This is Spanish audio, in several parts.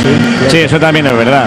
Sí, eso también es verdad.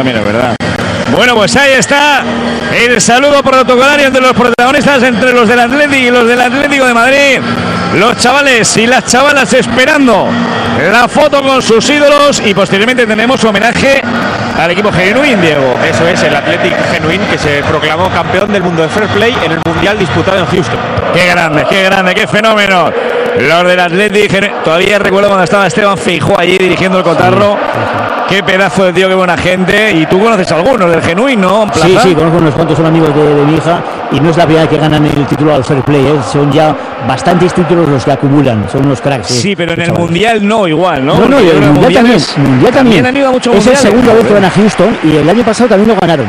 Bueno, pues ahí está el saludo protocolario entre los protagonistas, entre los del Athletic y los del Atlético de Madrid. Los chavales y las chavalas esperando la foto con sus ídolos y posteriormente tenemos homenaje al equipo Genuín, Diego. Eso es, el Athletic Genuín, que se proclamó campeón del mundo de Fair Play en el Mundial disputado en Houston. Qué grande, qué fenómeno. Los del Athletic, todavía recuerdo cuando estaba Esteban Feijóo allí dirigiendo el cotarro. Qué pedazo de tío, qué buena gente. Y tú conoces a algunos del Genuín, ¿no? Sí, conozco unos cuantos, son amigos de mi hija. Y no es la primera vez que ganan el título al Fair Play, ¿eh? Son ya bastantes títulos los que acumulan, son unos cracks. Sí, pero en el Mundial no, igual, ¿no? No, en el Mundial también. Han ido a muchos es mundiales, la segunda vez que van a Houston y el año pasado también lo ganaron.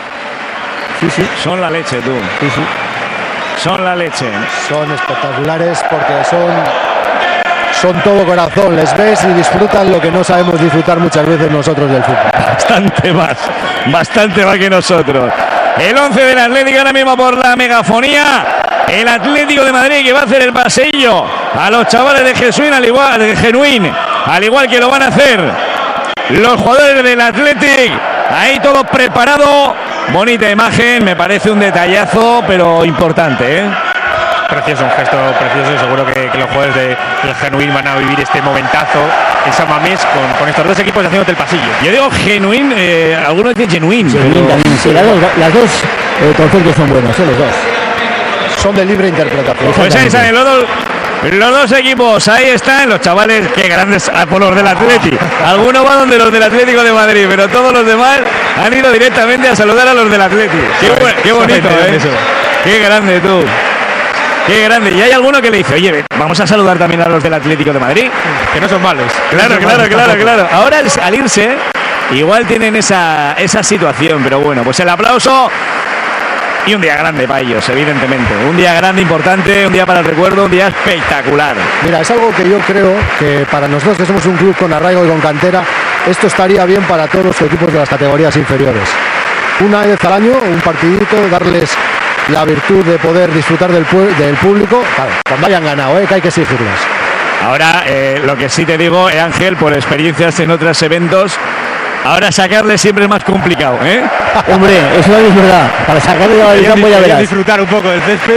Sí. Son la leche, tú. Sí. Son la leche. Son espectaculares porque son todo corazón. Les ves y disfrutan lo que no sabemos disfrutar muchas veces nosotros del fútbol. Bastante más que nosotros. El 11 del Atlético ahora mismo por la megafonía. El Atlético de Madrid que va a hacer el paseillo a los chavales de Genuín, al igual que lo van a hacer los jugadores del Atlético. Ahí todo preparado. Bonita imagen, me parece un detallazo, pero importante, ¿eh? Precioso, un gesto precioso, y seguro que los jugadores del Genuín van a vivir este momentazo en San Mamés con estos dos equipos haciéndote el pasillo. Yo digo Genuín, algunos dicen Genuín. Genuín también, sí, las dos conceptos son buenos, los dos. Son de libre interpretación. Pues ahí salen los dos equipos, ahí están los chavales, qué grandes por los del Atlético. Algunos van donde los del Atlético de Madrid, pero todos los demás han ido directamente a saludar a los del Atlético. Qué bonito, ¿eh? Qué grande, tú. Qué grande. Y hay alguno que le dice, oye, vamos a saludar también a los del Atlético de Madrid. Que no son malos. Claro. Ahora al irse, igual tienen esa situación, pero bueno, pues el aplauso. Y un día grande para ellos, evidentemente. Un día grande, importante, un día para el recuerdo, un día espectacular. Mira, es algo que yo creo que para nosotros, que somos un club con arraigo y con cantera, esto estaría bien para todos los equipos de las categorías inferiores. Una vez al año, un partidito, darles la virtud de poder disfrutar del público, claro, cuando hayan ganado, que hay que exigirles. Ahora, lo que sí te digo, Ángel, por experiencias en otros eventos, ahora sacarle siempre es más complicado, ¿eh? Hombre, eso es verdad. Para sacarle la visión voy a ver. Disfrutar un poco del césped.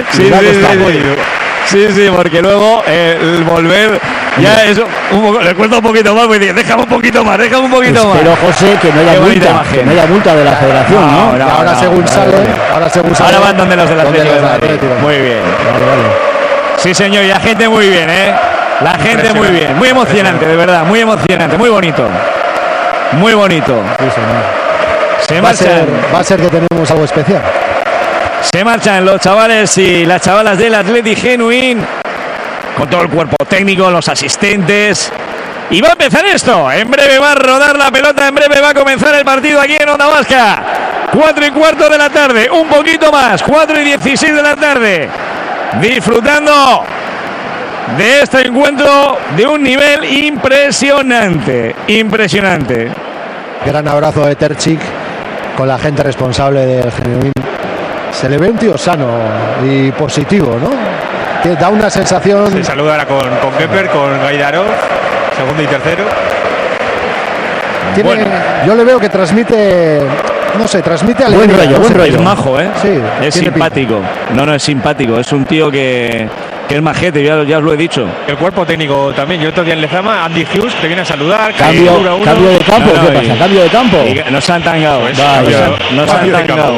Sí, porque luego el volver ya es un poco, le cuesta un poquito más, pues déjame un poquito más. Pero José, que no haya multa de la federación, ¿no? Ahora según sale. Ahora van donde los de la Atlético. Muy bien. Vale. Sí, señor, y la gente muy bien, ¿eh? La gente muy bien. Muy emocionante, de verdad, muy emocionante, muy bonito. Muy bonito. Sí, señor. Va a ser que tenemos algo especial. Se marchan los chavales y las chavalas del Athletic Genuín con todo el cuerpo técnico, los asistentes. Y va a empezar esto. En breve va a rodar la pelota, en breve va a comenzar el partido aquí en Onda Vasca. 4:15 de la tarde, un poquito más, 4:16 de la tarde. Disfrutando de este encuentro de un nivel impresionante. Gran abrazo de Terchik con la gente responsable del Genuín. Se le ve un tío sano y positivo, ¿no? Que da una sensación. Se saluda ahora con Kepper, con Gaidarov, segundo y tercero. Yo le veo que transmite. No sé, transmite alegría. Buen rollo. Es majo, ¿eh? Sí, es simpático. No, es simpático. Es un tío que es majete, ya os lo he dicho. El cuerpo técnico también. Yo otro día en Lezama, Andy Hughes te viene a saludar. Cambio de campo, ¿qué pasa? Cambio de campo. Nos han tangado. Nos han tangado.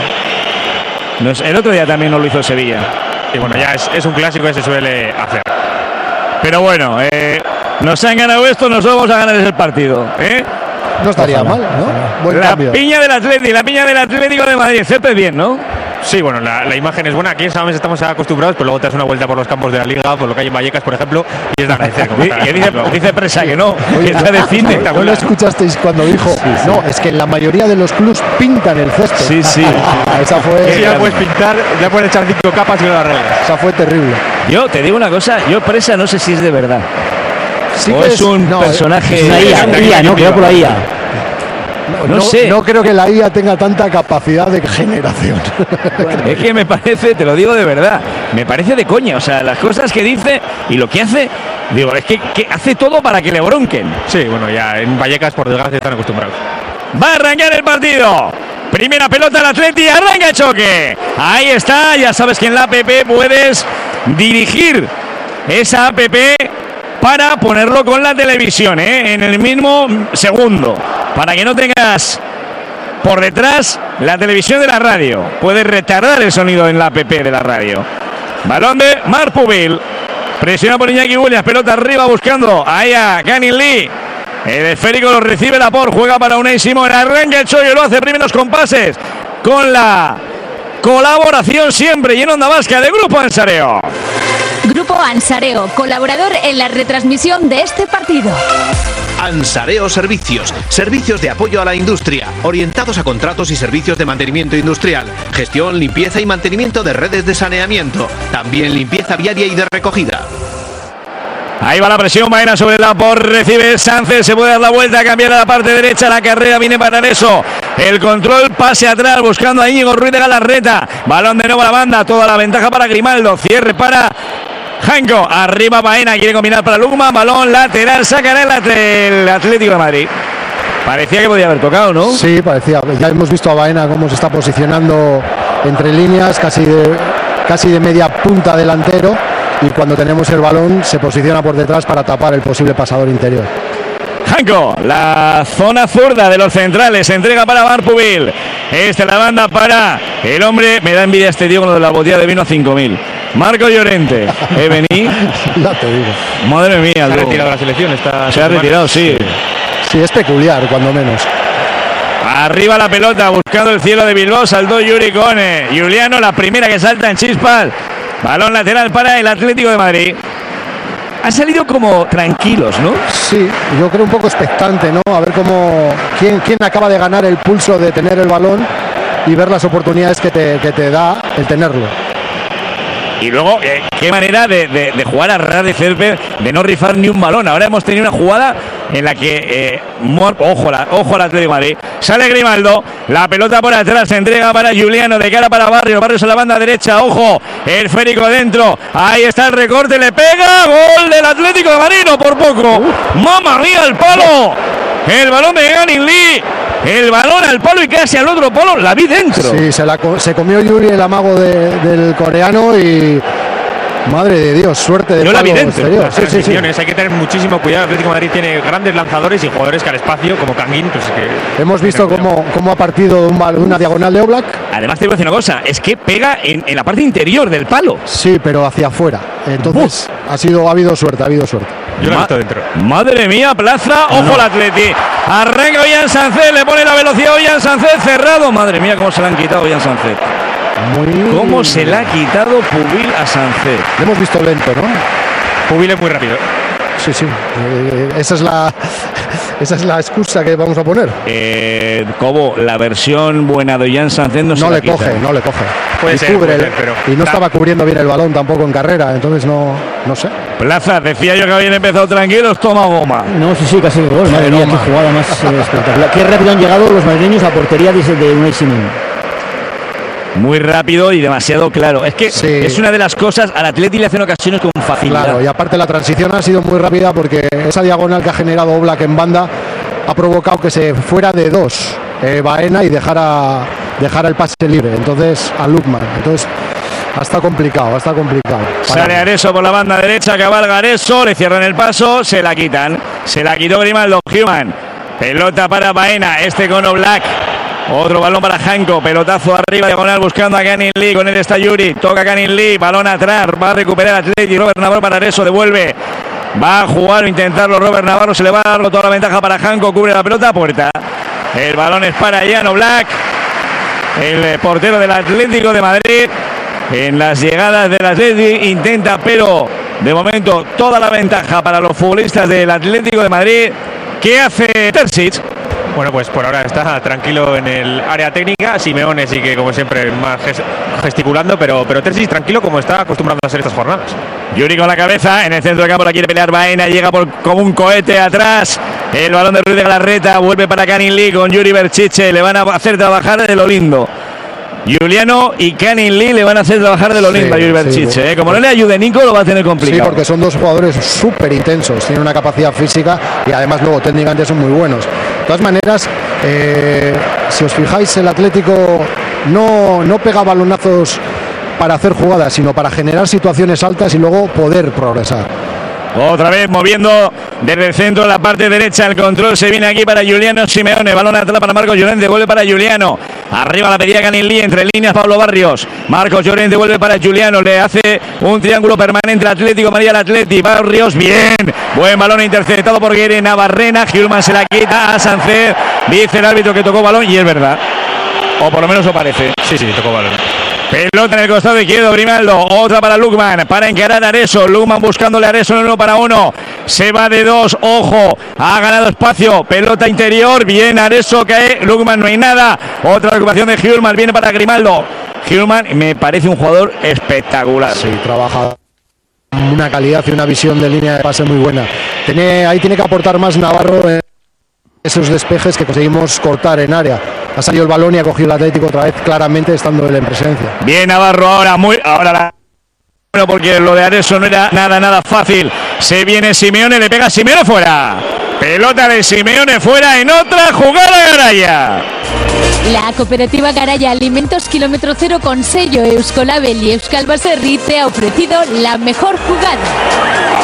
El otro día también nos lo hizo Sevilla. Y bueno, ya es un clásico que se suele hacer. Pero bueno, nos han ganado esto, nosotros vamos a ganar ese partido, ¿eh? No estaría mal, ¿no? Buen cambio. Piña del Atlético de Madrid, césped bien, ¿no? Sí, bueno, la imagen es buena. Aquí en San Mamés estamos acostumbrados, pero luego te das una vuelta por los campos de la Liga, por lo que hay en Vallecas, por ejemplo, y es de agradecer. Dice Presa que no, que está de cine. ¿No lo escuchasteis cuando dijo? Sí. No, es que en la mayoría de los clubs pintan el césped. Sí. Esa fue. Sí, ya puedes pintar, ya puedes echar 5 capas y no la arreglas. Esa fue terrible. Yo te digo una cosa, Presa no sé si es de verdad. Sí, o es un personaje. Es una IA, ¿no? Creo por la IA. No sé. No creo que la IA tenga tanta capacidad de generación. Es que me parece, te lo digo de verdad, me parece de coña. O sea, las cosas que dice y lo que hace, digo, es que hace todo para que le bronquen. Sí, bueno, ya en Vallecas, por desgracia, están acostumbrados. Va a arrancar el partido. Primera pelota al Atleti, arranca el choque. Ahí está, ya sabes que en la app puedes dirigir esa app para ponerlo con la televisión, en el mismo segundo, para que no tengas por detrás la televisión de la radio. Puedes retardar el sonido en la app de la radio. Balón de Marc Pubil, presiona por Iñaki Williams, pelota arriba buscando ahí a Canning Lee. El esférico lo recibe Laporte, juega para Unai Simón, arranca el chollo, lo hace primeros compases con la colaboración siempre y en Onda Vasca de Grupo Ansareo. Grupo Ansareo, colaborador en la retransmisión de este partido. Ansareo Servicios, servicios de apoyo a la industria, orientados a contratos y servicios de mantenimiento industrial, gestión, limpieza y mantenimiento de redes de saneamiento, también limpieza viaria y de recogida. Ahí va la presión, Baena sobre Laporte, recibe Sánchez, se puede dar la vuelta, cambiar a la parte derecha, la carrera viene para eso. El control, pase atrás, buscando a Íñigo Ruiz de Galarreta. Balón de nuevo a la banda, toda la ventaja para Grimaldo, cierre para Janko, arriba Baena, quiere combinar para Lukman, balón lateral, sacará el Atlético de Madrid. Parecía que podía haber tocado, ¿no? Sí, parecía. Ya hemos visto a Baena cómo se está posicionando entre líneas, casi de media punta delantero. Y cuando tenemos el balón se posiciona por detrás para tapar el posible pasador interior. Janko, la zona zurda de los centrales, se entrega para Marc Pubil. Esta es la banda para el hombre, me da envidia este tío con lo de la botella de vino a 5.000. Marco Llorente, vení. Ya te digo. Madre mía, se ha retirado la selección. Se ha retirado, sí. Sí, es peculiar, cuando menos. Arriba la pelota, buscando el cielo de Bilbao, saltó Yuri con Juliano, la primera que salta en chispas. Balón lateral para el Atlético de Madrid. Han salido como tranquilos, ¿no? Sí, yo creo un poco expectante, ¿no? A ver quién acaba de ganar el pulso de tener el balón y ver las oportunidades que te da el tenerlo. Y luego, qué manera de jugar a ras de césped, de no rifar ni un balón. Ahora hemos tenido una jugada en la que, ojo al Atlético de Madrid. Sale Grimaldo, la pelota por atrás, se entrega para Juliano, de cara para Barrios a la banda derecha, ojo, el esférico dentro, ahí está el recorte, le pega, gol del Atlético de Madrid, no por poco. ¡Mamma mía, el palo! El balón de Canning Lee. El balón al palo y casi al otro palo, la vi dentro. Sí, se comió Yuri el amago del coreano y madre de Dios, suerte de yo la vi dentro. Las transiciones, hay que tener muchísimo cuidado. El Atlético de Madrid tiene grandes lanzadores y jugadores que al espacio, como Canguín, pues que hemos visto cómo ha partido una diagonal de Oblak. Además te voy a decir una cosa, es que pega en la parte interior del palo. Sí, pero hacia afuera. Entonces ha habido suerte. yo lo he visto dentro. Madre mía, Plaza, ojo al Atleti. Arranca Ollán Sánchez, le pone la velocidad Ollán Sánchez, cerrado. Madre mía, cómo se la han quitado Ollán Sánchez. ¿Cómo se la ha quitado Pubil a Sánchez? Lo hemos visto lento, ¿no? Pubil es muy rápido. Sí. Esa es la excusa que vamos a poner. Cobo, la versión buena de Ollán Sánchez no le coge. Puede ser, pero y no estaba cubriendo bien el balón tampoco en carrera, entonces no sé. Plaza, decía yo que habían empezado tranquilos, toma goma. No, sí, casi el gol. Madre mía, qué jugada más espectacular. Qué rápido han llegado los madrileños a portería de Unai Simón. Muy rápido y demasiado claro. Es que es una de las cosas, al Atleti le hacen ocasiones con facilidad. Claro, y aparte la transición ha sido muy rápida porque esa diagonal que ha generado Oblak en banda ha provocado que se fuera de dos Baena y dejara el pase libre. Entonces, a Lukman. Entonces, ha estado complicado. Sale Areso por la banda derecha, cabalga Areso, le cierran el paso, se la quitan. Se la quitó Grimaldo, Human. Pelota para Baena, con Oblak. Otro balón para Janko, pelotazo arriba, diagonal buscando a Canning Lee, con él está Yuri, toca Canning Lee, balón atrás, va a recuperar Atleti, Robert Navarro para Areso, devuelve, va a jugar o intentarlo Robert Navarro, se le va a dar toda la ventaja para Janko, cubre la pelota, puerta. El balón es para Jan Oblak, el portero del Atlético de Madrid, en las llegadas del Atleti, intenta, pero de momento toda la ventaja para los futbolistas del Atlético de Madrid. ¿Qué hace Terzic? Bueno, pues por ahora está tranquilo en el área técnica. Simeone sí que, como siempre, más gesticulando, pero Terzic tranquilo como está acostumbrado a hacer estas jornadas. Yuri con la cabeza, en el centro del campo la quiere pelear Baena, llega como un cohete atrás. El balón de Ruiz de Galarreta, vuelve para Canin Lee con Yuri Berchiche, le van a hacer trabajar de lo lindo. Juliano y Canin Lee le van a hacer trabajar de lo lindo a Yuri Berchiche. Como no le ayude Nico, lo va a tener complicado. Sí, porque son dos jugadores súper intensos, tienen una capacidad física y además luego técnicamente son muy buenos. De todas maneras, si os fijáis, el Atlético no pega balonazos para hacer jugadas, sino para generar situaciones altas y luego poder progresar. Otra vez moviendo desde el centro, la parte derecha, el control se viene aquí para Juliano Simeone, balón atrás para Marcos Llorente, vuelve para Juliano, arriba la pedía Canin Lee, entre líneas Pablo Barrios, Marcos Llorente vuelve para Juliano, le hace un triángulo permanente Atlético María al Atleti, Barrios, bien, buen balón interceptado por Guere Navarrena, Hjulman se la quita a Sánchez, dice el árbitro que tocó balón y es verdad, o por lo menos lo parece. Sí, tocó balón. Pelota en el costado izquierdo, Grimaldo, otra para Lukman, para encarar a Areso, Lukman buscándole a Areso en 1-1, se va de 2, ojo, ha ganado espacio, pelota interior, bien Areso, cae, Lukman no hay nada, otra recuperación de Hjulman, viene para Grimaldo, Hjulman me parece un jugador espectacular. Sí, trabaja una calidad y una visión de línea de pase muy buena, ahí tiene que aportar más Navarro en esos despejes que conseguimos cortar en área. Ha salido el balón y ha cogido el Atlético otra vez claramente estando él en presencia. Bien Navarro ahora porque lo de Areso no era nada fácil. Se viene Simeone, le pega Simeone fuera. Pelota de Simeone fuera en otra jugada Garaya. La cooperativa Garaya Alimentos Kilómetro Cero con sello Euskolabel y Euskal Baserri te ha ofrecido la mejor jugada.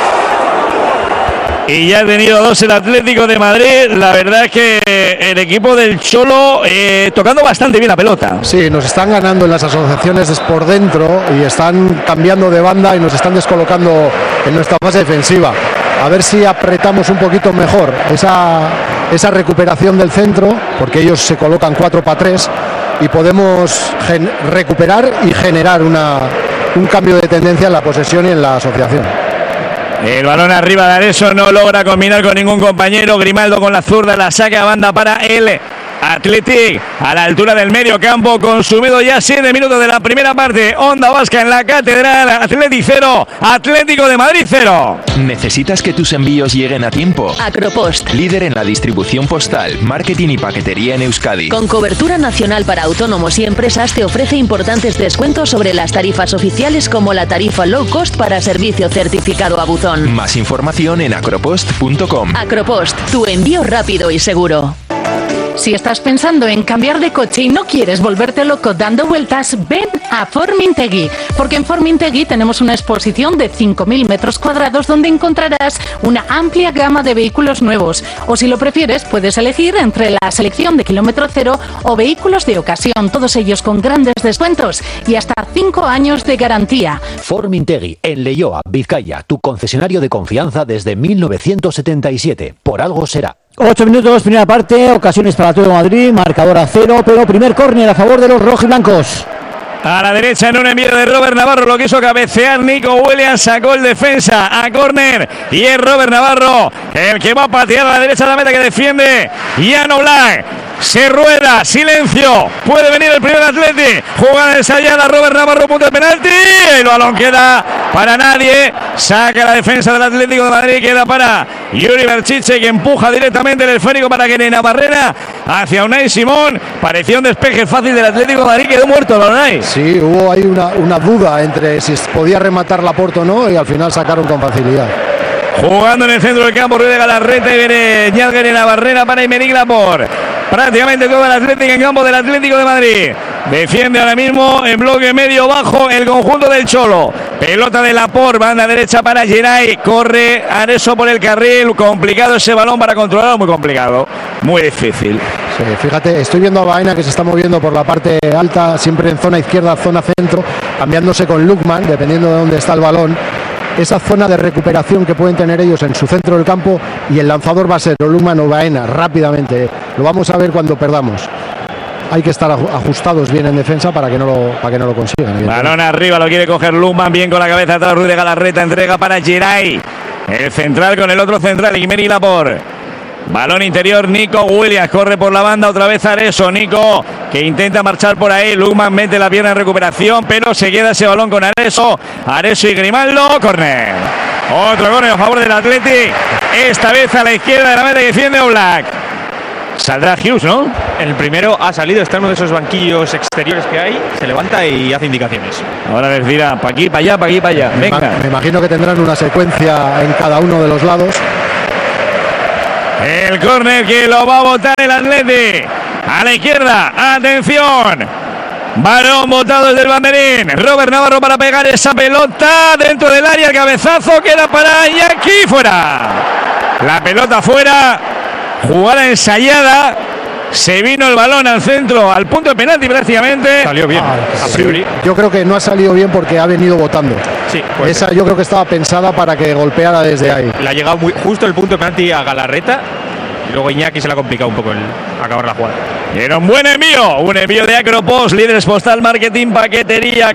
Y ya ha tenido 2 el Atlético de Madrid. La verdad es que el equipo del Cholo tocando bastante bien la pelota. Sí, nos están ganando en las asociaciones por dentro y están cambiando de banda y nos están descolocando en nuestra fase defensiva. A ver si apretamos un poquito mejor esa recuperación del centro, porque ellos se colocan 4-3 y podemos recuperar y generar un cambio de tendencia en la posesión y en la asociación. El balón arriba de Areso, no logra combinar con ningún compañero. Grimaldo con la zurda, la saca a banda para el Athletic a la altura del medio campo, consumido ya 7 minutos de la primera parte. Onda Vasca en la Catedral, Athletic 0, Atlético de Madrid 0. ¿Necesitas que tus envíos lleguen a tiempo? Acropost, líder en la distribución postal, marketing y paquetería en Euskadi. Con cobertura nacional para autónomos y empresas, te ofrece importantes descuentos sobre las tarifas oficiales, como la tarifa low cost para servicio certificado a buzón. Más información en acropost.com. Acropost, tu envío rápido y seguro. Si estás pensando en cambiar de coche y no quieres volverte loco dando vueltas, ven a Formintegui, porque en Formintegui tenemos una exposición de 5.000 metros cuadrados donde encontrarás una amplia gama de vehículos nuevos, o si lo prefieres puedes elegir entre la selección de kilómetro cero o vehículos de ocasión, todos ellos con grandes descuentos y hasta 5 años de garantía. Formintegui, en Leioa, Vizcaya, tu concesionario de confianza desde 1977, por algo será. 8 minutos, primera parte, ocasiones para todo Madrid, marcador a 0, pero primer córner a favor de los rojiblancos. A la derecha en un envío de Robert Navarro, lo quiso cabecear Nico Williams, sacó el defensa a córner y es Robert Navarro el que va a patear a la derecha de la meta que defiende Jan Oblak. Se rueda, silencio, puede venir el primer Atleti, jugada ensayada, Robert Navarro, punto de penalti, el balón queda para nadie, saca la defensa del Atlético de Madrid, queda para Yuri Berchiche, que empuja directamente el esférico para que Navarrena hacia Unai Simón, parecía un despeje fácil del Atlético de Madrid, quedó muerto el Unai. Sí, hubo ahí una duda entre si podía rematar Laporte o no y al final sacaron con facilidad. Jugando en el centro del campo, Ruiz de Galarreta y viene Ñazguer Navarrena para Aymeric Laporte. Prácticamente todo el Atlético en campo del Atlético de Madrid. Defiende ahora mismo en bloque medio bajo el conjunto del Cholo. Pelota de Laporte, banda derecha para Geray. Corre Areso por el carril. Complicado ese balón para controlar, muy complicado. Muy difícil. Sí, fíjate, estoy viendo a Baena que se está moviendo por la parte alta, siempre en zona izquierda, zona centro, cambiándose con Lukman, dependiendo de dónde está el balón. Esa zona de recuperación que pueden tener ellos en su centro del campo, y el lanzador va a ser o Lukman o Baena rápidamente. Lo vamos a ver cuando perdamos. Hay que estar ajustados bien en defensa para que no lo consigan. Balón arriba, lo quiere coger Lukman, bien con la cabeza atrás, Ruiz de Galarreta, entrega para Geray. El central con el otro central, Aymeric Laporte. Balón interior, Nico Williams corre por la banda, otra vez Areso. Nico que intenta marchar por ahí. Lukman mete la pierna en recuperación, pero se queda ese balón con Areso. Areso y Grimaldo, córner. Otro córner a favor del Athletic. Esta vez a la izquierda de la meta que defiende Oblak. Saldrá Hughes, ¿no? El primero ha salido, está en uno de esos banquillos exteriores que hay, se levanta y hace indicaciones. Ahora les dirá, para aquí, para allá, para aquí, para allá. Venga. Me imagino que tendrán una secuencia en cada uno de los lados. El córner que lo va a botar el Athletic. A la izquierda, atención. Balón botado desde el banderín. Robert Navarro para pegar esa pelota dentro del área. El cabezazo queda para Iñaki, fuera. La pelota fuera. Jugada ensayada. Se vino el balón al centro, al punto de penalti prácticamente. Salió bien, a priori. Sí, yo creo que no ha salido bien porque ha venido botando. Sí, esa yo creo que estaba pensada para que golpeara desde ahí. Le ha llegado justo el punto de penalti a Galarreta. Y luego Iñaki se le ha complicado un poco el acabar la jugada. Era un buen envío de Acropos, líderes postal, marketing, paquetería,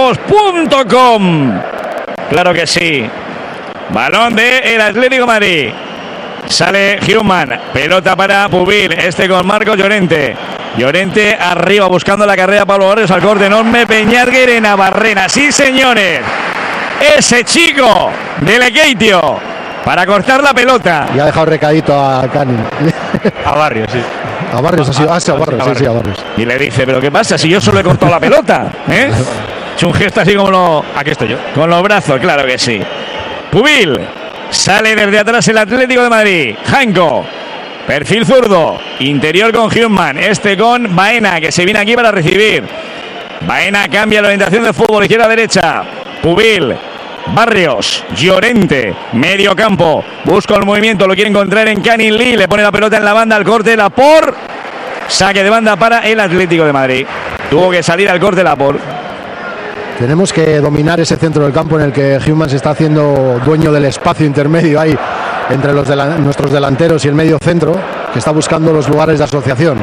acropos.com. Claro que sí. Balón de el Atlético de Madrid. Sale Human, pelota para Pubil, con Marcos Llorente. Llorente arriba buscando la carrera, Pablo Barrios al corte enorme, Peñarguer en Navarrena. Sí, señores, ese chico de Lekeitio para cortar la pelota. Y ha dejado recadito a Canin. A Barrios, sí. A Barrios, a Barrios. Sí, a Barrios. Y le dice, ¿pero qué pasa si yo solo he cortado la pelota? Es un gesto así como aquí estoy yo. Con los brazos, claro que sí. Pubil. Sale desde atrás el Atlético de Madrid. Janko. Perfil zurdo. Interior con Human. Con Baena, que se viene aquí para recibir. Baena cambia la orientación de fútbol. Izquierda a derecha. Pubil. Barrios. Llorente. Medio campo. Busca el movimiento. Lo quiere encontrar en Canin Lee. Le pone la pelota en la banda al corte. Laporte. Saque de banda para el Atlético de Madrid. Tuvo que salir al corte Laporte. Tenemos que dominar ese centro del campo en el que Human se está haciendo dueño del espacio intermedio ahí entre nuestros delanteros y el medio centro, que está buscando los lugares de asociación.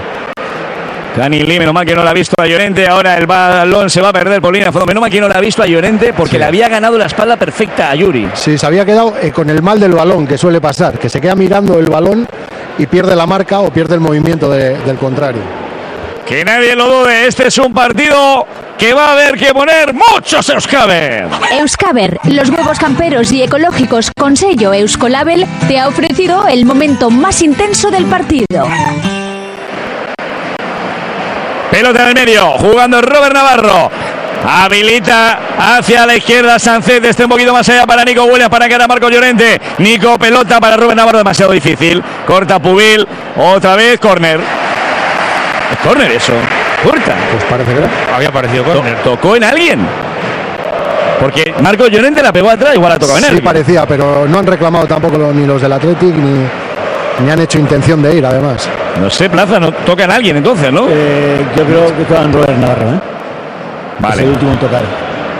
Canin Lee, menos mal que no la ha visto a Llorente. Ahora el balón se va a perder por línea de fondo. Menos mal que no la ha visto a Llorente porque le había ganado la espalda perfecta a Yuri. Sí, se había quedado con el mal del balón, que suele pasar, que se queda mirando el balón y pierde la marca o pierde el movimiento del contrario. Que nadie lo dude, este es un partido que va a haber que poner muchos Euskaber. Euskaber, los huevos camperos y ecológicos con sello Euskolabel, te ha ofrecido el momento más intenso del partido. Pelota en el medio, jugando Robert Navarro. Habilita hacia la izquierda Sancet, un poquito más allá para Nico Williams, para que era Marcos Llorente. Nico, pelota para Robert Navarro, demasiado difícil. Corta Pubil, otra vez, córner. ¿Es córner eso? ¿Corta? Pues parece que había parecido córner. ¿Tocó en alguien? Porque Marcos Llorente la pegó atrás, igual la tocó en alguien. Sí, parecía, pero no han reclamado tampoco ni los del Athletic ni han hecho intención de ir, además. No sé, Plaza, no toca en alguien entonces, ¿no? Yo creo que toca en Robert Navarro, Vale. Es el último en tocar.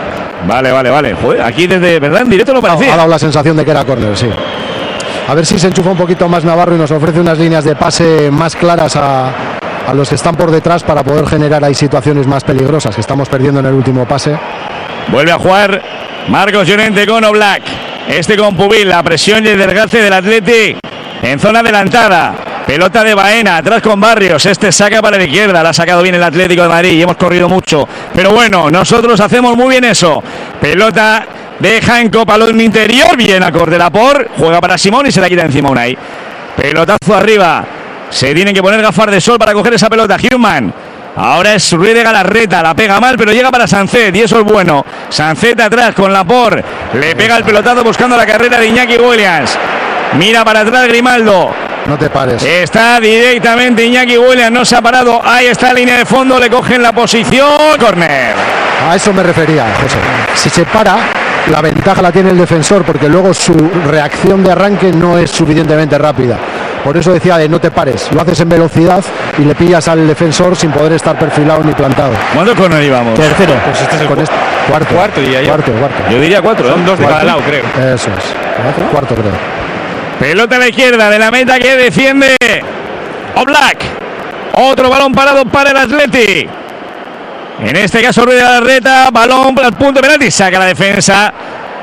Vale. Joder, aquí desde, ¿verdad? En directo no parecía. Ha dado la sensación de que era córner, sí. A ver si se enchufa un poquito más Navarro y nos ofrece unas líneas de pase más claras a los que están por detrás para poder generar ahí situaciones más peligrosas que estamos perdiendo en el último pase. Vuelve a jugar Marcos Llorente con Oblak. Con Pubil, la presión y el desgaste del Athletic en zona adelantada. Pelota de Baena, atrás con Barrios. Saca para la izquierda, la ha sacado bien el Atlético de Madrid y hemos corrido mucho. Pero bueno, nosotros hacemos muy bien eso. Pelota de Janko, balón interior, bien acorde Laporte. Juega para Simón y se la quita encima Unai. Pelotazo arriba. Se tienen que poner gafas de sol para coger esa pelota. Human. Ahora es Ruiz de Galarreta. La pega mal, pero llega para Sancet. Y eso es bueno. Sancet atrás con Laporte. Le pega el pelotazo buscando la carrera de Iñaki Williams. Mira para atrás Grimaldo. No te pares. Está directamente Iñaki Williams. No se ha parado. Ahí está la línea de fondo. Le cogen la posición. Córner. A eso me refería, José. Si se para, la ventaja la tiene el defensor porque luego su reacción de arranque no es suficientemente rápida. Por eso decía de no te pares, lo haces en velocidad y le pillas al defensor sin poder estar perfilado ni plantado. ¿Cuántos corners llevamos? Tercero. Pues este es el cuarto. Cuarto. Yo diría 4. Son 2 de cada lado, creo. Eso es. Cuarto, creo. Pelota a la izquierda de la meta que defiende Oblak. Otro balón parado para el Athletic. En este caso Ruiz de Galarreta, balón al punto de penalti, saca la defensa.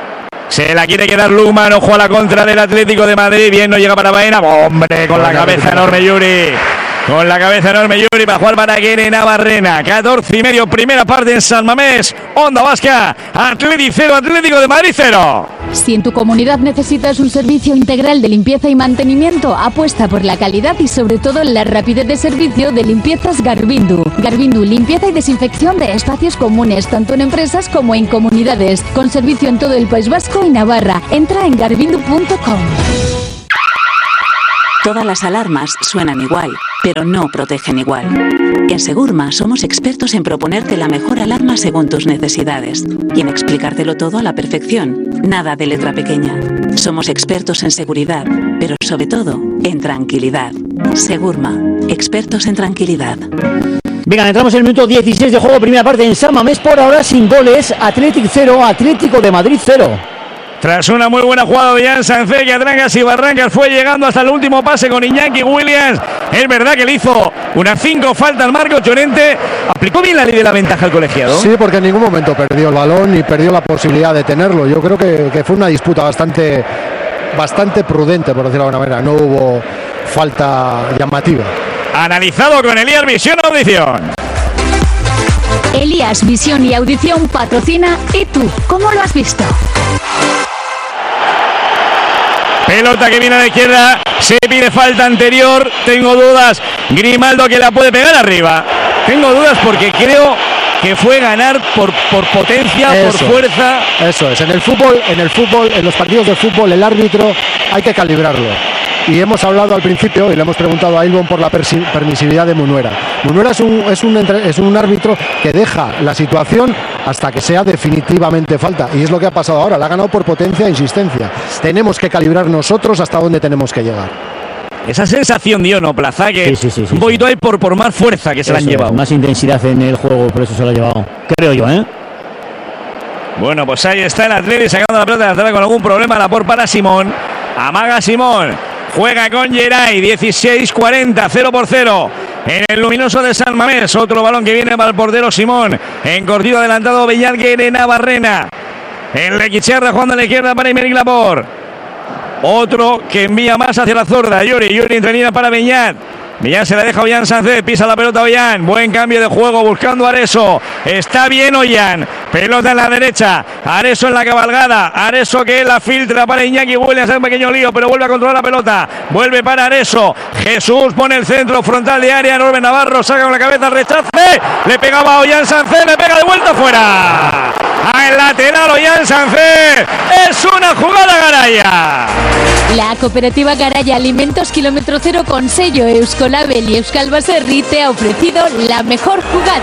Se la quiere quedar Lukman, ojo a la contra del Atlético de Madrid. Bien, no llega para Baena. Hombre, con la cabeza enorme Yuri. Con la cabeza enorme Yuri para jugar para Kene Navarrena. 14:30, primera parte en San Mamés. Onda Vasca, Atleti 0, Atlético de Madrid 0. Si en tu comunidad necesitas un servicio integral de limpieza y mantenimiento, apuesta por la calidad y sobre todo la rapidez de servicio de Limpiezas Garbindu. Garbindu, limpieza y desinfección de espacios comunes, tanto en empresas como en comunidades. Con servicio en todo el País Vasco y Navarra. Entra en garbindu.com. Todas las alarmas suenan igual, pero no protegen igual. En Segurma somos expertos en proponerte la mejor alarma según tus necesidades y en explicártelo todo a la perfección. Nada de letra pequeña. Somos expertos en seguridad, pero sobre todo en tranquilidad. Segurma, expertos en tranquilidad. Venga, entramos en el minuto 16 de juego, primera parte en San Mamés, por ahora sin goles. Athletic 0, Atlético de Madrid 0. Tras una muy buena jugada de Jan Sánchez, que a trancas y barrancas fue llegando hasta el último pase con Iñaki Williams. Es verdad que le hizo unas 5 faltas Marco Llorente. ¿Aplicó bien la ley de la ventaja al colegiado? Sí, porque en ningún momento perdió el balón ni perdió la posibilidad de tenerlo. Yo creo que fue una disputa bastante prudente, por decirlo de alguna manera. No hubo falta llamativa. Analizado con Elías Visión Audición. Elías Visión y Audición patrocina. ¿Y tú, cómo lo has visto? Pelota que viene a la izquierda, se pide falta anterior, tengo dudas, Grimaldo que la puede pegar arriba, tengo dudas porque creo que fue ganar por potencia, eso, por fuerza. Eso es, en el fútbol, en los partidos de fútbol el árbitro hay que calibrarlo. Y hemos hablado al principio y le hemos preguntado a Ilbon por la permisividad de Munuera. Munuera es un árbitro que deja la situación hasta que sea definitivamente falta. Y es lo que ha pasado ahora. La ha ganado por potencia e insistencia. Tenemos que calibrar nosotros hasta dónde tenemos que llegar. Esa sensación dio, ¿no, Plaza? Que sí, un poquito hay por más fuerza que se la han llevado. Más intensidad en el juego, por eso se lo ha llevado. Creo yo, ¿eh? Bueno, pues ahí está el Atleti sacando la pelota de atrás con algún problema. La por para Simón. Amaga Simón. Juega con Geray, 16-40, 0-0. En el luminoso de San Mamés, otro balón que viene para el portero Simón. En cortido adelantado Bellalgue de Navarrena. En Lequicharra jugando a la izquierda para Imeric Lapor. Otro que envía más hacia la zurda. Yuri entrenida para Beñat. Millán se la deja a Ollán Sánchez, pisa la pelota Ollán, buen cambio de juego buscando a Areso, está bien Ollán, pelota en la derecha, Areso en la cabalgada, Areso que la filtra para Iñaki Williams, hace un pequeño lío pero vuelve a controlar la pelota, vuelve para Areso, Jesús pone el centro frontal de área, Norben Navarro saca con la cabeza, rechace, le pegaba a Ollán Sánchez, le pega de vuelta fuera, al lateral Ollán Sánchez, es una jugada Garaya. La cooperativa Garaya Alimentos Kilómetro Cero con sello Euskolabel y Euskal Baserri te ha ofrecido la mejor jugada.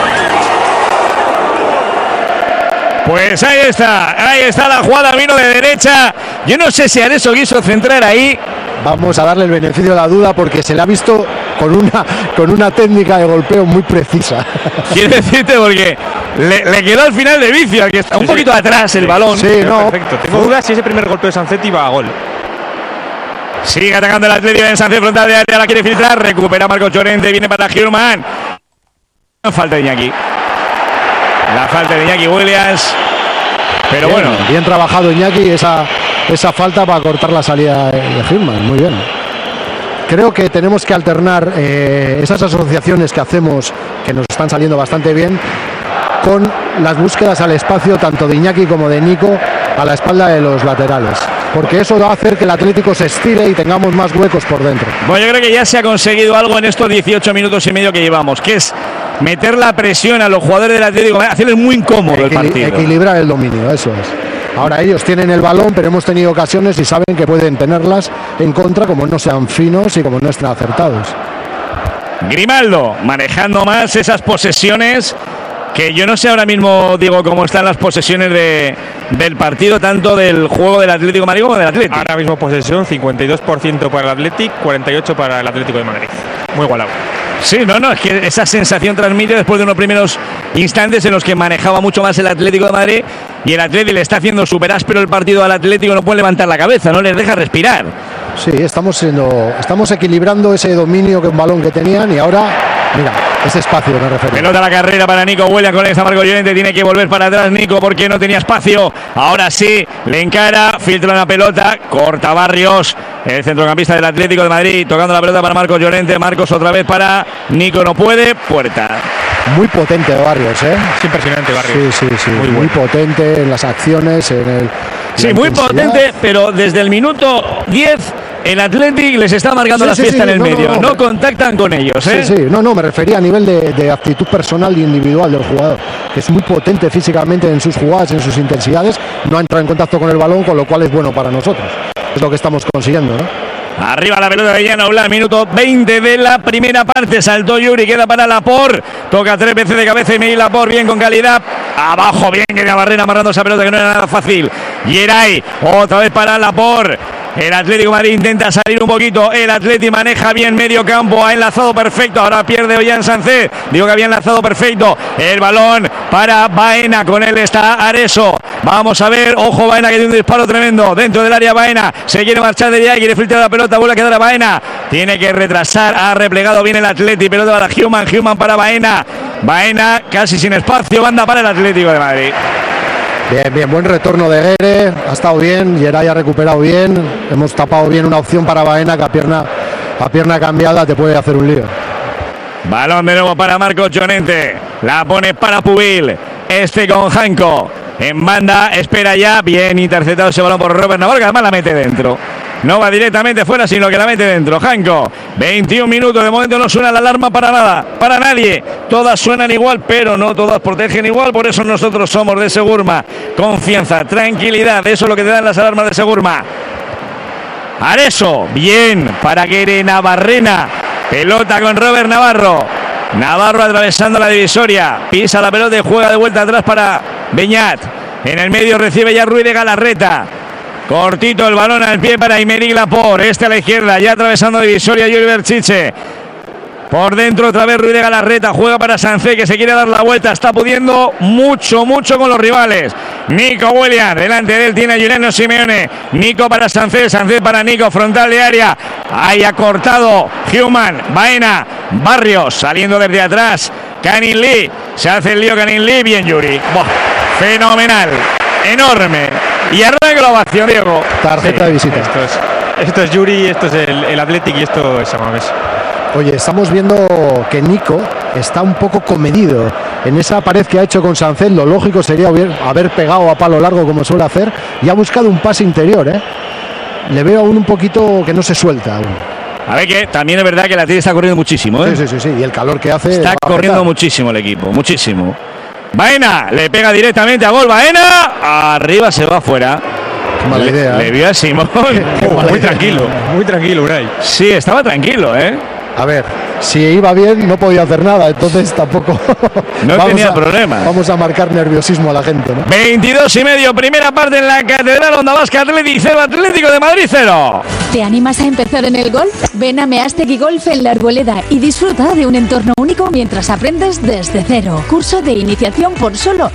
Pues ahí está la jugada, vino de derecha. Yo no sé si Areso quiso centrar ahí. Vamos a darle el beneficio de la duda porque se le ha visto con una técnica de golpeo muy precisa. Quiero decirte porque le quedó al final de vicio, que está un poquito atrás el balón. Sí, no. Perfecto. Tengo dudas si ese primer golpe de Sancetti va a gol. Sigue atacando el Atlético en Sánchez, frontal de área, la quiere filtrar, recupera Marco Llorente, viene para Gilman. Falta de Iñaki. La falta de Iñaki Williams. Pero bien, bueno. Bien trabajado Iñaki, esa falta para cortar la salida de Gilman, muy bien. Creo que tenemos que alternar esas asociaciones que hacemos, que nos están saliendo bastante bien, con las búsquedas al espacio, tanto de Iñaki como de Nico, a la espalda de los laterales. Porque eso va a hacer que el Atlético se estire y tengamos más huecos por dentro. Bueno, yo creo que ya se ha conseguido algo en estos 18 minutos y medio que llevamos, que es meter la presión a los jugadores del Atlético, hacerles muy incómodo el partido. Equilibrar el dominio, eso es. Ahora ellos tienen el balón, pero hemos tenido ocasiones y saben que pueden tenerlas en contra como no sean finos y como no estén acertados. Grimaldo manejando más esas posesiones, que yo no sé ahora mismo, Diego, cómo están las posesiones del partido, tanto del juego del Atlético de Madrid como del Atlético. Ahora mismo posesión 52% para el Atlético, 48% para el Atlético de Madrid. Muy igualado. Sí, es que esa sensación transmite después de unos primeros instantes en los que manejaba mucho más el Atlético de Madrid y el Atlético le está haciendo súper áspero el partido al Atlético, no puede levantar la cabeza, no les deja respirar. Sí, estamos equilibrando ese dominio que un balón que tenían y ahora, mira, Ese espacio me refiero. Pelota a la carrera para Nico Williams con esta Marcos Llorente. Tiene que volver para atrás Nico porque no tenía espacio. Ahora sí, le encara, filtra la pelota, corta Barrios, el centrocampista del Atlético de Madrid, tocando la pelota para Marcos Llorente. Marcos otra vez para Nico, no puede, puerta. Muy potente Barrios, ¿eh? Es impresionante Barrios. Sí. Muy potente en las acciones, en el... Sí, muy potente, pero desde el minuto 10 el Athletic les está marcando la fiesta en el medio. No contactan con ellos, ¿eh? Sí. No, me refería a nivel de actitud personal y individual del jugador. Es muy potente físicamente en sus jugadas, en sus intensidades. No ha entrado en contacto con el balón, con lo cual es bueno para nosotros. Es lo que estamos consiguiendo, ¿no? Arriba la pelota de Jan Oblak, minuto 20 de la primera parte. Saltó Yuri, queda para Laporte. Toca 3 veces de cabeza y Miguel Laporte, bien con calidad. Abajo, bien que Barrena amarrando esa pelota que no era nada fácil. Yeray, otra vez para Laporte. El Atlético de Madrid intenta salir un poquito. El Atlético maneja bien medio campo. Ha enlazado perfecto. Ahora pierde Ollán Sánchez. Digo que había enlazado perfecto. El balón para Baena. Con él está Areso. Vamos a ver. Ojo Baena que tiene un disparo tremendo. Dentro del área Baena. Se quiere marchar de allá. Quiere filtrar la pelota. Vuelve a quedar a Baena. Tiene que retrasar. Ha replegado bien el Atlético. Pelota para Human. Human para Baena. Baena casi sin espacio. Banda para el Atlético de Madrid. Bien, buen retorno de Guerre, ha estado bien, Geray ha recuperado bien, hemos tapado bien una opción para Baena que a pierna cambiada te puede hacer un lío. Balón de nuevo para Marcos Llorente, la pone para Pubil, con Janko, en banda, espera ya, bien interceptado ese balón por Robert Navarro, que además la mete dentro. No va directamente fuera, sino que la mete dentro. Janko, 21 minutos. De momento no suena la alarma para nada, para nadie. Todas suenan igual, pero no todas protegen igual. Por eso nosotros somos de Segurma. Confianza, tranquilidad. Eso es lo que te dan las alarmas de Segurma. Areso, bien, para que Navarrena. Pelota con Robert Navarro. Navarro atravesando la divisoria. Pisa la pelota y juega de vuelta atrás para Beñat. En el medio recibe ya Ruiz de Galarreta. Cortito el balón al pie para Aymeric Laporte. A la izquierda, ya atravesando divisoria Gilbert Chiche. Por dentro otra vez Ruiz de Galarreta. Juega para Sánchez que se quiere dar la vuelta. Está pudiendo mucho con los rivales. Nico Williams. Delante de él tiene a Juliano Simeone. Nico para Sánchez. Sánchez para Nico. Frontal de área. Ahí ha cortado Human. Baena. Barrios saliendo desde atrás. Canin Lee. Se hace el lío Canin Lee. Bien Yuri. Fenomenal. Enorme. Y arranca la ovación, Diego. Tarjeta de visita. Esto es Yuri, esto es el Athletic y esto es Samamés. Oye, estamos viendo que Nico está un poco comedido en esa pared que ha hecho con Sánchez. Lo lógico sería haber pegado a palo largo como suele hacer y ha buscado un pase interior, ¿eh? Le veo aún un poquito que no se suelta aún. A ver que también es verdad que la tía está corriendo muchísimo, ¿eh? Sí. Y el calor que hace. Está corriendo muchísimo el equipo, muchísimo. Baena, le pega directamente a gol. Baena, arriba se va afuera. Mala idea. Le vio a Simón. Muy tranquilo, Unai. Sí, estaba tranquilo, ¿eh? A ver, si iba bien no podía hacer nada, entonces tampoco. No tenía problema. Vamos a marcar nerviosismo a la gente, ¿no? 22:30, primera parte en la Catedral Onda Vasca Athletic 0, Atlético de Madrid 0. ¿Te animas a empezar en el golf? Ven a Meastegui Golf en La Arboleda y disfruta de un entorno único mientras aprendes desde cero. Curso de iniciación por solo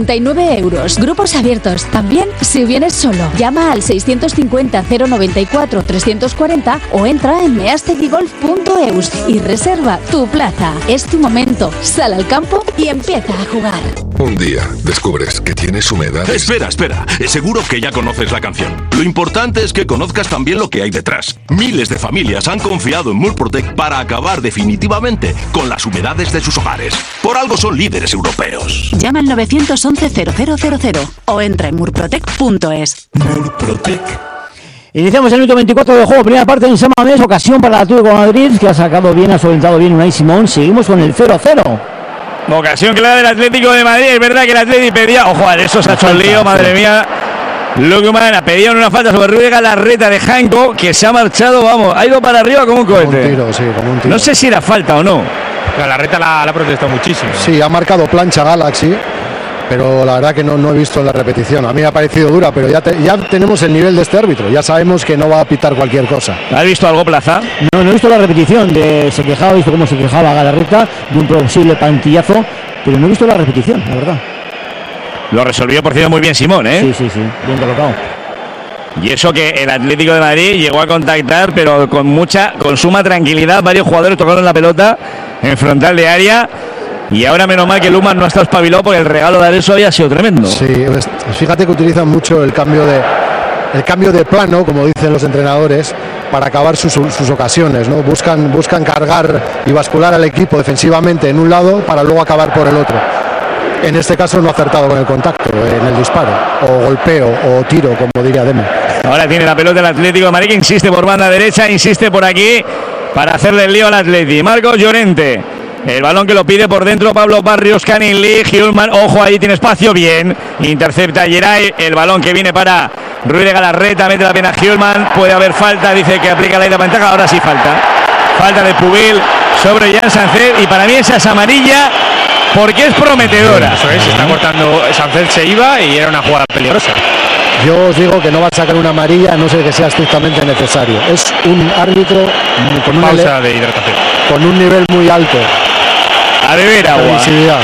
99 euros. Grupos abiertos también si vienes solo. Llama al 650 094 340 o entra en measteguigolf.eus y reserva tu plaza. Es tu momento. Sal al campo y empieza a jugar. Un día descubres que tienes humedades. Espera. Seguro que ya conoces la canción. Lo importante es que conozcas también lo que hay detrás. Miles de familias han confiado en Murprotec para acabar definitivamente con las humedades de sus hogares. Por algo son líderes europeos. Llama al 911-0000 o entra en murprotec.es. Murprotec. Iniciamos el minuto 24 de juego, primera parte en Samamés, ocasión para el Atlético de Madrid, que ha sacado bien, ha solventado bien Unai Simón. Seguimos con el 0-0. Ocasión clara del Atlético de Madrid. Es verdad que el Atlético pedía, ojo, eso se ha hecho el lío, madre mía. Lukman pedía una falta sobre Ruiz de Galarreta de Janko, que se ha marchado, vamos, ha ido para arriba como un cohete. Como un tiro. No sé si era falta o no. Galarreta la ha protestado muchísimo. Sí, ha marcado plancha Galaxy, pero la verdad que no he visto la repetición. A mí me ha parecido dura, pero ya tenemos el nivel de este árbitro. Ya sabemos que no va a pitar cualquier cosa. ¿Has visto algo, Plaza? No he visto la repetición. Se quejaba, he visto cómo se quejaba Galarreta de un posible pantillazo, pero no he visto la repetición, la verdad. Lo resolvió, por cierto, muy bien Simón, ¿eh? Sí, bien colocado. Y eso que el Atlético de Madrid llegó a contactar, pero con suma tranquilidad. Varios jugadores tocaron la pelota en frontal de área. Y ahora menos mal que Lukman no ha estado espabilado, porque el regalo de Areso había sido tremendo. Sí, fíjate que utilizan mucho el cambio de plano, como dicen los entrenadores, para acabar sus ocasiones, ¿no? Buscan cargar y bascular al equipo defensivamente en un lado para luego acabar por el otro. En este caso no ha acertado con el contacto, en el disparo, o golpeo, o tiro, como diría Demo. Ahora tiene la pelota el Atlético de Madrid, que insiste por banda derecha, insiste por aquí para hacerle el lío al Atleti. Marcos Llorente, el balón que lo pide por dentro Pablo Barrios, Canning Lee, Hjulmand, ojo, ahí tiene espacio, bien, intercepta Geray, el balón que viene para Ruiz de Galarreta, mete la pena Hjulmand, puede haber falta, dice que aplica la ida ventaja, ahora sí falta de Pubil sobre Jan Sancet, y para mí esa es amarilla porque es prometedora. Eso es, se está cortando, Sancet se iba y era una jugada peligrosa. Yo os digo que no va a sacar una amarilla, a no ser que sea estrictamente necesario. Es un árbitro con pausa de hidratación, con un nivel muy alto. A beber agua.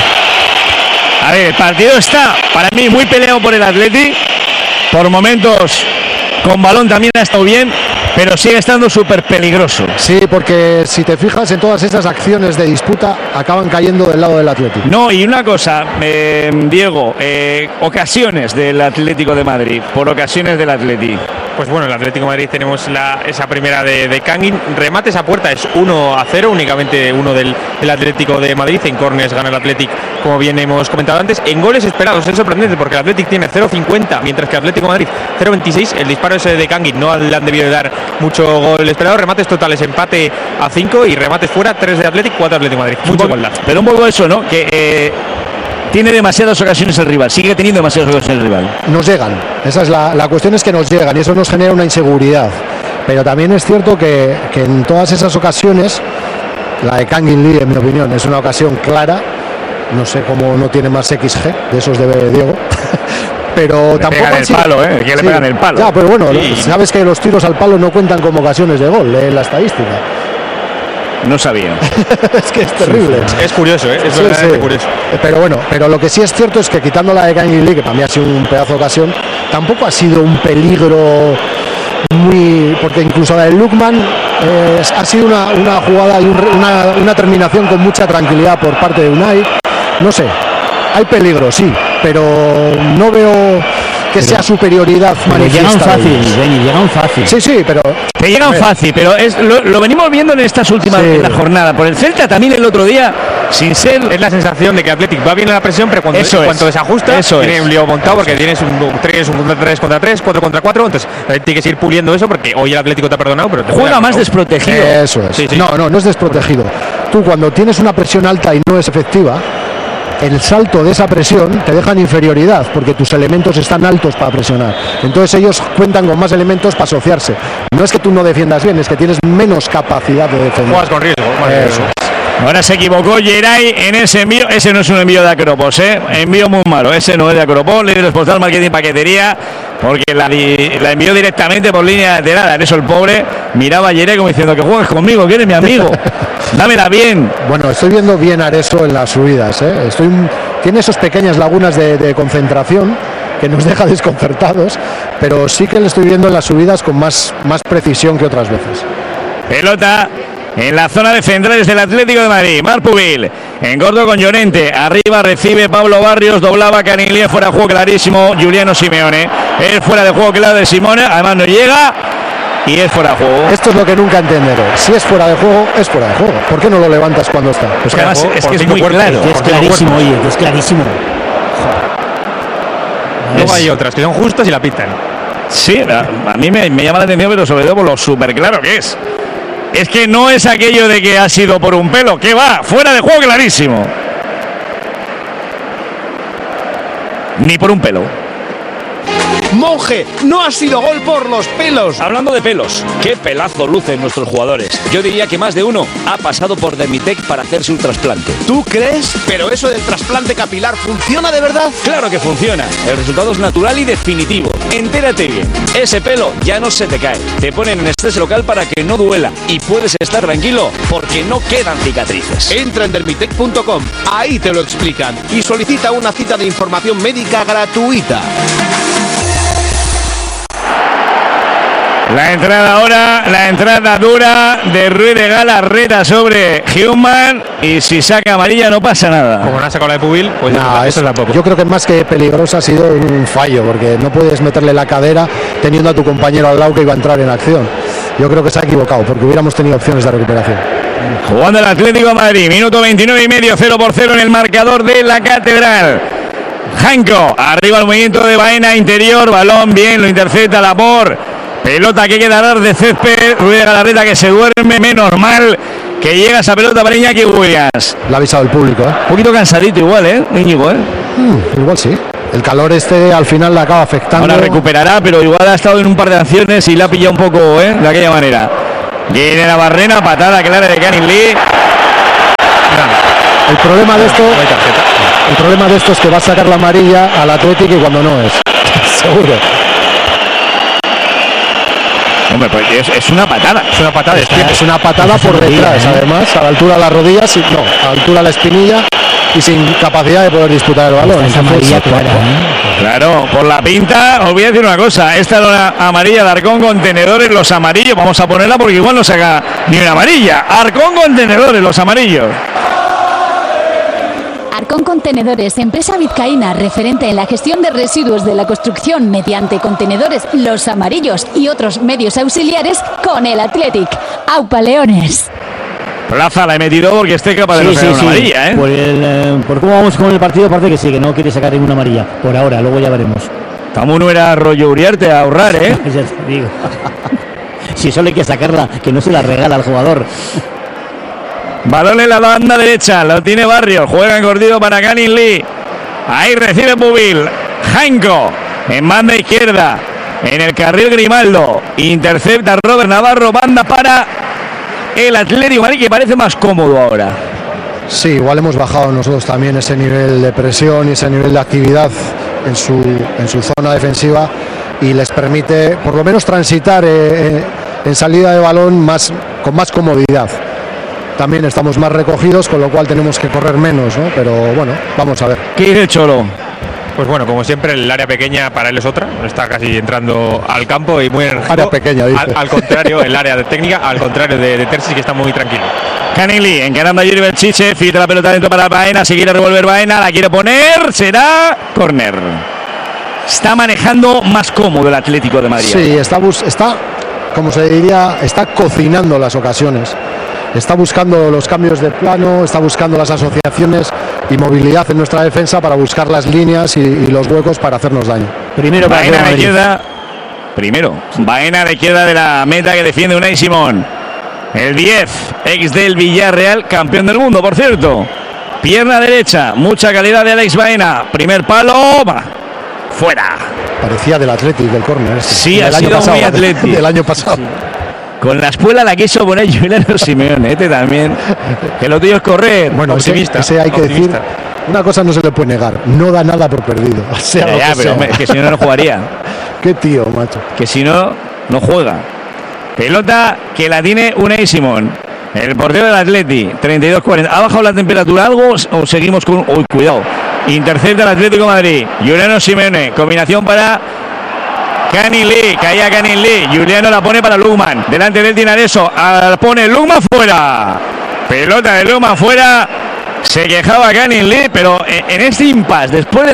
A ver, el partido está para mí muy peleado por el Atleti. Por momentos con balón también ha estado bien, pero sigue estando súper peligroso. Sí, porque si te fijas en todas esas acciones de disputa, acaban cayendo del lado del Atlético. No, y una cosa, Diego, ocasiones del Atlético de Madrid, por ocasiones del Atlético. Pues bueno, el Atlético de Madrid tenemos esa primera de Canning, remates a puerta es 1-0, únicamente uno del Atlético de Madrid, en córners gana el Atlético, como bien hemos comentado antes. En goles esperados es sorprendente porque el Atlético tiene 0,50, mientras que el Atlético de Madrid 0,26, el disparo ese de Canning no le han debido de dar mucho gol esperado. Remates totales, empate a 5 y remates fuera, 3 de Atlético, 4 de Atlético de Madrid, mucha igualdad. Pero un poco eso, ¿no? Que tiene demasiadas ocasiones el rival, sigue teniendo demasiadas ocasiones el rival. Nos llegan, esa es la cuestión, es que nos llegan y eso nos genera una inseguridad. Pero también es cierto que en todas esas ocasiones, la de Canning Lee, en mi opinión, es una ocasión clara. No sé cómo no tiene más XG, de esos de Diego. Pero le tampoco pegan el palo, que le pegan el palo. Ya, pero bueno, sí. Sabes que los tiros al palo no cuentan como ocasiones de gol en la estadística. No sabía. Es que es terrible. Es curioso, es verdaderamente curioso. Pero bueno, lo que sí es cierto es que quitando la de Canning Lee, que para mí ha sido un pedazo de ocasión, tampoco ha sido un peligro muy, porque incluso la de Lukman ha sido una jugada y una terminación con mucha tranquilidad por parte de Unai. No sé, hay peligro, sí, pero no veo que sea superioridad manifiesta. Llegan fácil. Sí, pero te llegan fácil, pero lo venimos viendo en estas últimas en la jornada. Por el Celta también el otro día, sin ser, es la sensación de que Athletic va bien en la presión, pero cuando desajusta tiene un lío montado porque tienes un 3 contra 3, 4 contra 4, entonces tienes que ir puliendo eso porque hoy el Atlético te ha perdonado, pero te juega más desprotegido. Eso es. Sí. No es desprotegido. Tú cuando tienes una presión alta y no es efectiva, el salto de esa presión te deja en inferioridad porque tus elementos están altos para presionar. Entonces ellos cuentan con más elementos para asociarse. No es que tú no defiendas bien, es que tienes menos capacidad de defender. Juegas con riesgo. Ahora se equivocó Geray en ese envío. Ese no es un envío de Acropos, envío muy malo. Ese no es de Acropos, líder postal, marketing, paquetería, porque la envió directamente por línea lateral. Eso el pobre miraba a Geray como diciendo que juegas conmigo, que eres mi amigo. Dámela bien. Bueno, estoy viendo bien a Areso en las subidas. Tiene esas pequeñas lagunas de concentración que nos deja desconcertados, pero sí que le estoy viendo en las subidas con más precisión que otras veces. Pelota en la zona de centrales del Atlético de Madrid. Marc Pubil en corto con Llorente. Arriba recibe Pablo Barrios. Doblaba Canning Lee. Fuera de juego clarísimo Giuliano Simeone. Es fuera de juego claro de Simone. Además no llega. Y es fuera de juego. Esto es lo que nunca entenderé. Si es fuera de juego, es fuera de juego. ¿Por qué no lo levantas cuando está? Pues que además es que es muy claro. Es clarísimo, oye, que es clarísimo. Luego hay otras que son justas y la pitan. Sí, a mí me llama la atención, pero sobre todo por lo súper claro que es. Es que no es aquello de que ha sido por un pelo. ¿Qué va? Fuera de juego clarísimo. Ni por un pelo. Monje, no ha sido gol por los pelos. Hablando de pelos, qué pelazo lucen nuestros jugadores. Yo diría que más de uno ha pasado por Dermitec para hacerse un trasplante. ¿Tú crees? Pero eso del trasplante capilar, ¿funciona de verdad? Claro que funciona. El resultado es natural y definitivo. Entérate bien. Ese pelo ya no se te cae. Te ponen anestesia local para que no duela. Y puedes estar tranquilo porque no quedan cicatrices. Entra en dermitec.com. Ahí te lo explican. Y solicita una cita de información médica gratuita. La entrada dura de Ruiz de Galarreta sobre Human, y si saca amarilla no pasa nada. Como no ha sacado la de Pubil, pues eso tampoco. Yo creo que más que peligrosa ha sido un fallo, porque no puedes meterle la cadera teniendo a tu compañero al lado que iba a entrar en acción. Yo creo que se ha equivocado, porque hubiéramos tenido opciones de recuperación. Jugando el Atlético de Madrid, minuto 29 y medio, 0-0 en el marcador de la Catedral. Janko, arriba el movimiento de Baena, interior, balón bien, lo intercepta Labor. Pelota que queda dar de césped, Ruiz de Galarreta que se duerme, menos mal que llega esa pelota para Iñaki Williams. Le ha avisado el público, ¿eh? Un poquito cansadito igual, Íñigo, igual sí. El calor al final le acaba afectando. Ahora recuperará, pero igual ha estado en un par de acciones y la ha pillado un poco, de aquella manera. Viene la Barrena, patada clara de Canning Lee. El problema de esto es que va a sacar la amarilla al Atlético y cuando no es. Seguro. Hombre, pues es una patada. Es una patada. Es una patada por detrás, además, a la altura de las rodillas, no, a la altura de la espinilla y sin capacidad de poder disputar el balón. Claro, por la pinta, os voy a decir una cosa. Esta era la amarilla de Arcón Contenedores, los amarillos. Vamos a ponerla porque igual no saca ni una amarilla. Arcón Contenedores, los amarillos. Arcón Contenedores, empresa vizcaína referente en la gestión de residuos de la construcción mediante contenedores, los amarillos y otros medios auxiliares con el Athletic. ¡Aupa Leones! Plaza la he metido porque esté capaz de no sacar una amarilla, Por cómo vamos con el partido, aparte que sí, que no quiere sacar ninguna amarilla. Por ahora, luego ya veremos. Tamu no era rollo Uriarte a ahorrar, Ya te digo. Si solo hay que sacarla, que no se la regala al jugador. Balón en la banda derecha, lo tiene Barrios, juega en cortido para Canning Lee. Ahí recibe Pubil. Janko en banda izquierda, en el carril Grimaldo, intercepta Robert Navarro, banda para el Atlético Madrid, que parece más cómodo ahora. Sí, igual hemos bajado nosotros también ese nivel de presión y ese nivel de actividad en su zona defensiva, y les permite por lo menos transitar en salida de balón con más comodidad. También estamos más recogidos, con lo cual tenemos que correr menos, ¿no? Pero bueno, vamos a ver. ¿Qué dice el Cholo? Pues bueno, como siempre, el área pequeña para él es otra. Está casi entrando al campo y muy enérgico. Área pequeña, dice. Al contrario, el área de técnica, al contrario de Terzi, que está muy tranquilo. Canning Lee encarando a Yuri Belchiche, filtra la pelota dentro para Baena, se quiere revolver Baena, la quiere poner, será córner. Está manejando más cómodo el Atlético de Madrid. Sí, está, como se diría, está cocinando las ocasiones. Está buscando los cambios de plano, está buscando las asociaciones y movilidad en nuestra defensa para buscar las líneas y los huecos para hacernos daño. Primero Baena de izquierda. Baena de izquierda de la meta que defiende Unai Simón. El 10, ex del Villarreal, campeón del mundo, por cierto. Pierna derecha, mucha calidad de Alex Baena. Primer palo, fuera. Parecía del Atlético, del córner. Sí, ha sido muy Atlético. Del año pasado. Sí. Con la espuela la quiso poner Juliano Simeone, también. Que lo tuyo es correr. Bueno, ese hay que decir. Una cosa no se le puede negar, no da nada por perdido. O sea, pero hombre, que si no jugaría. Qué tío, macho. Que si no juega. Pelota que la tiene Unai Simón, el portero del Atleti, 32-40. ¿Ha bajado la temperatura algo o seguimos con...? Uy, cuidado. Intercepta el Atlético de Madrid. Juliano Simeone, combinación para Canning Lee, caía Canning Lee. Juliano la pone para Lukman. Delante del Tinareso, pone Lukman fuera. Pelota de Lukman fuera. Se quejaba Canning Lee, pero en este impasse, después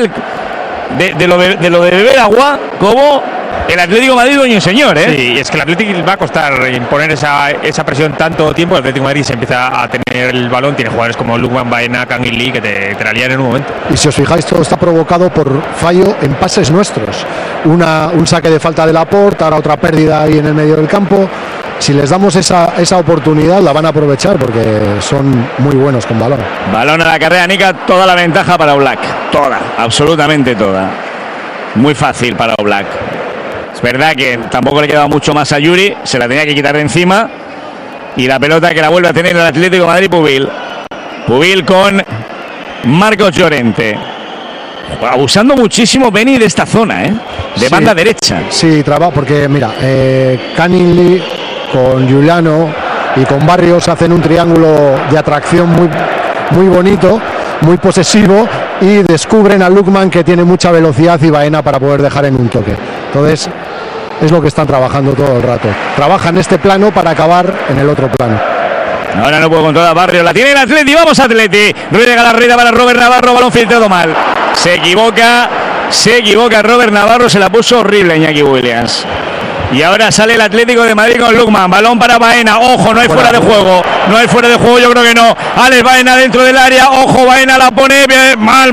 de lo de beber agua, como el Atlético de Madrid, dueño y señor, Sí, es que el Atlético va a costar imponer esa presión tanto tiempo. El Atlético de Madrid se empieza a tener el balón, tiene jugadores como Lukman, Baena, Canning Lee que te la lían en un momento. Y si os fijáis, todo está provocado por fallo en pases nuestros. Un saque de falta de Laporte, ahora otra pérdida ahí en el medio del campo. Si les damos esa oportunidad, la van a aprovechar porque son muy buenos con balón. Balón a la carrera, Nica, toda la ventaja para Oblak. Toda, absolutamente toda. Muy fácil para Oblak. Es verdad que tampoco le quedaba mucho más a Yuri, se la tenía que quitar de encima. Y la pelota que la vuelve a tener el Atlético de Madrid, Pubil. Pubil con Marcos Llorente. Abusando muchísimo Beni de esta zona, de banda derecha. Sí, porque mira, Canning Lee con Juliano y con Barrios hacen un triángulo de atracción muy, muy bonito, muy posesivo, y descubren a Lukman, que tiene mucha velocidad, y Baena para poder dejar en un toque. Entonces Es lo que están trabajando todo el rato. Trabajan este plano para acabar en el otro plano. Ahora no puedo controlar Barrio, la tiene el Atleti, vamos Atleti. Ruiz Galarreta para Robert Navarro, balón filtrado mal. Se equivoca Robert Navarro, se la puso horrible Iñaki Williams. Y ahora sale el Atlético de Madrid con Lukman, balón para Baena, ojo, no hay fuera de juego, yo creo que no. Alex Baena dentro del área, ojo, Baena la pone bien, mal,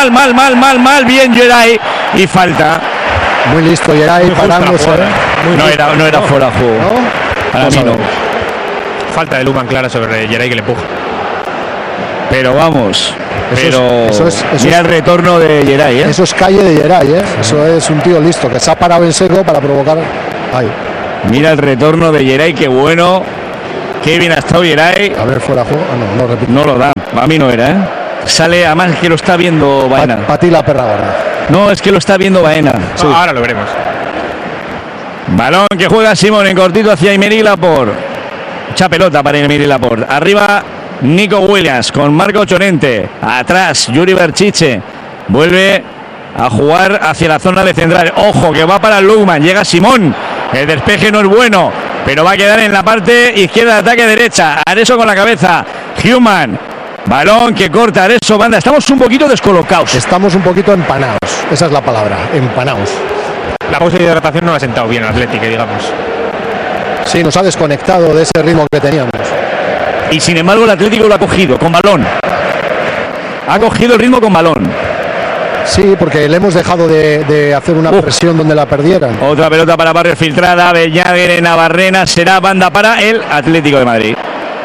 bien Geray y falta. Muy listo Geray parándose. No era fuera de juego. ¿No? Para mí no. Falta de Lukman clara sobre Geray que le empuja. Pero vamos, eso mira el retorno de Geray, ¿eh? Eso es calle de Geray, ¿eh? Eso es un tío listo que se ha parado en seco para provocar. Ahí. Mira el retorno de Geray, qué bueno. Qué bien ha estado Geray. A ver, fuera de juego. No repito. No lo da, a mí no era, ¿eh? Sale, además que lo está viendo Baena. Para ti la perra gorda. No, es que lo está viendo Baena. Sí. Ahora lo veremos. Balón que juega Simón en cortito hacia Aymeric Laporte. Mucha pelota para Aymeric Laporte. Arriba Nico Williams con Marco Llorente. Atrás Yuri Berchiche. Vuelve a jugar hacia la zona de central. Ojo que va para Lukman. Llega Simón. El despeje no es bueno, pero va a quedar en la parte izquierda de ataque derecha. Areso con la cabeza. Human. Balón que corta Areso, banda. Estamos un poquito descolocados. Estamos un poquito empanados. Esa es la palabra, empanados. La pausa de hidratación no ha sentado bien al Atlético, digamos. Sí, nos ha desconectado de ese ritmo que teníamos. Y sin embargo el Atlético lo ha cogido con balón. Ha cogido el ritmo con balón. Sí, porque le hemos dejado de hacer una presión donde la perdieran. Otra pelota para Barrio filtrada. Beñaguer, Navarrena. Será banda para el Atlético de Madrid.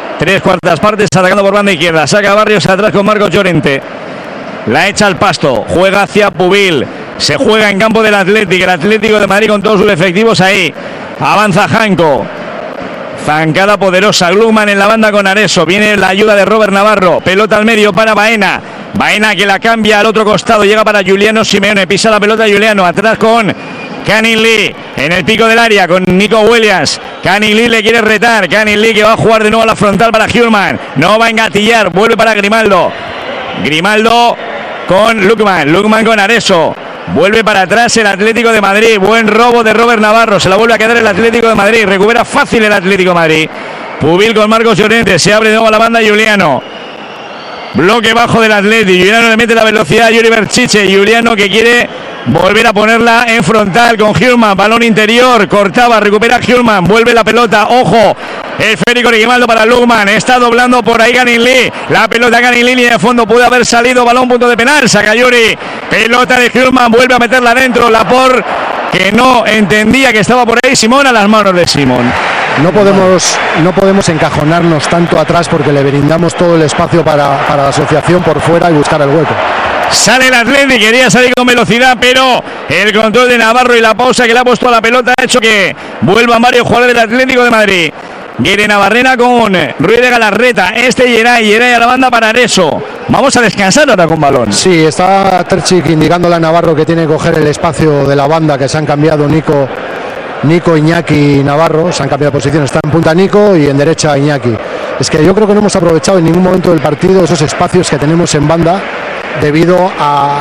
3/4 partes atacando por banda izquierda. Saca Barrios atrás con Marco Llorente. La echa al pasto. Juega hacia Pubil. Se juega en campo del Atlético. El Atlético de Madrid con todos sus efectivos ahí. Avanza Janko. Zancada poderosa. Lukman en la banda con Areso. Viene la ayuda de Robert Navarro. Pelota al medio para Baena. Baena que la cambia al otro costado. Llega para Giuliano Simeone. Pisa la pelota Giuliano. Atrás con Canning Lee. En el pico del área con Nico Williams. Canning Lee le quiere retar. Canning Lee que va a jugar de nuevo a la frontal para Human. No va a engatillar. Vuelve para Grimaldo. Grimaldo con Lukman. Lukman con Areso. Vuelve para atrás el Atlético de Madrid. Buen robo de Robert Navarro. Se la vuelve a quedar el Atlético de Madrid. Recupera fácil el Atlético de Madrid. Pubil con Marcos Llorente. Se abre de nuevo a la banda Giuliano. Bloque bajo del Atlético. Giuliano le mete la velocidad a Yuri Berchiche. Giuliano que quiere volver a ponerla en frontal con Human. Balón interior. Cortaba. Recupera Human. Vuelve la pelota. Ojo. Esférico Grimaldo para Lukman. Está doblando por ahí Canning Lee. La pelota Canning Lee de fondo. Puede haber salido. Balón punto de penal. Saca Yuri. Pelota de Human. Vuelve a meterla dentro. Laporte que no entendía que estaba por ahí. Simón a las manos de Simón. No podemos encajonarnos tanto atrás porque le brindamos todo el espacio para la asociación por fuera y buscar el hueco. Sale el Atlético, quería salir con velocidad, pero el control de Navarro y la pausa que le ha puesto a la pelota ha hecho que vuelvan varios jugadores del Atlético de Madrid. Viene Navarrena con Ruiz de Galarreta. Geray a la banda para Areso. Vamos a descansar ahora con balón. Sí, está Terchik indicándole a Navarro que tiene que coger el espacio de la banda, que se han cambiado Nico, Iñaki y Navarro. Se han cambiado de posición. Está en punta Nico y en derecha Iñaki. Es que yo creo que no hemos aprovechado en ningún momento del partido esos espacios que tenemos en banda debido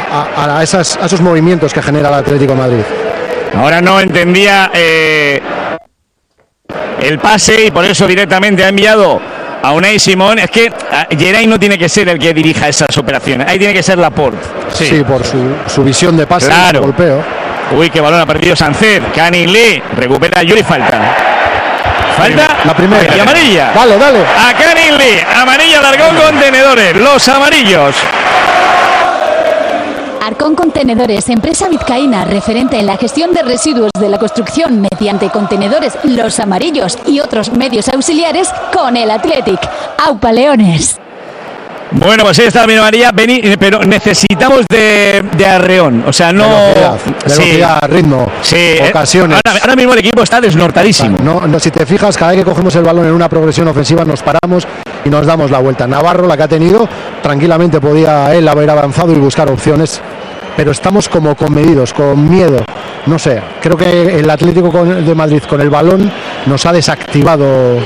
a esos movimientos que genera el Atlético de Madrid. Ahora no entendía el pase y por eso directamente ha enviado a Unai Simón. Es que Geray no tiene que ser el que dirija esas operaciones, ahí tiene que ser Laporte. Sí, por su visión de pase, claro. Golpeo. Uy, qué balón ha perdido Sánchez. Canning Lee recupera a Yuri. Falta la primera y amarilla. Dale. A Canning Lee. Amarilla de Arcón Contenedores. Los amarillos. Arcón Contenedores, empresa vizcaína referente en la gestión de residuos de la construcción mediante contenedores, Los Amarillos y otros medios auxiliares con el Athletic. ¡Aupa Leones! Bueno, pues ahí está la María, pero necesitamos de arreón, o sea, no... Velocidad, ritmo, ocasiones. Ahora mismo el equipo está desnortadísimo. No, si te fijas, cada vez que cogemos el balón en una progresión ofensiva nos paramos y nos damos la vuelta. Navarro, la que ha tenido, tranquilamente podía él haber avanzado y buscar opciones, pero estamos como conmedidos, con miedo. No sé, creo que el Atlético de Madrid con el balón nos ha desactivado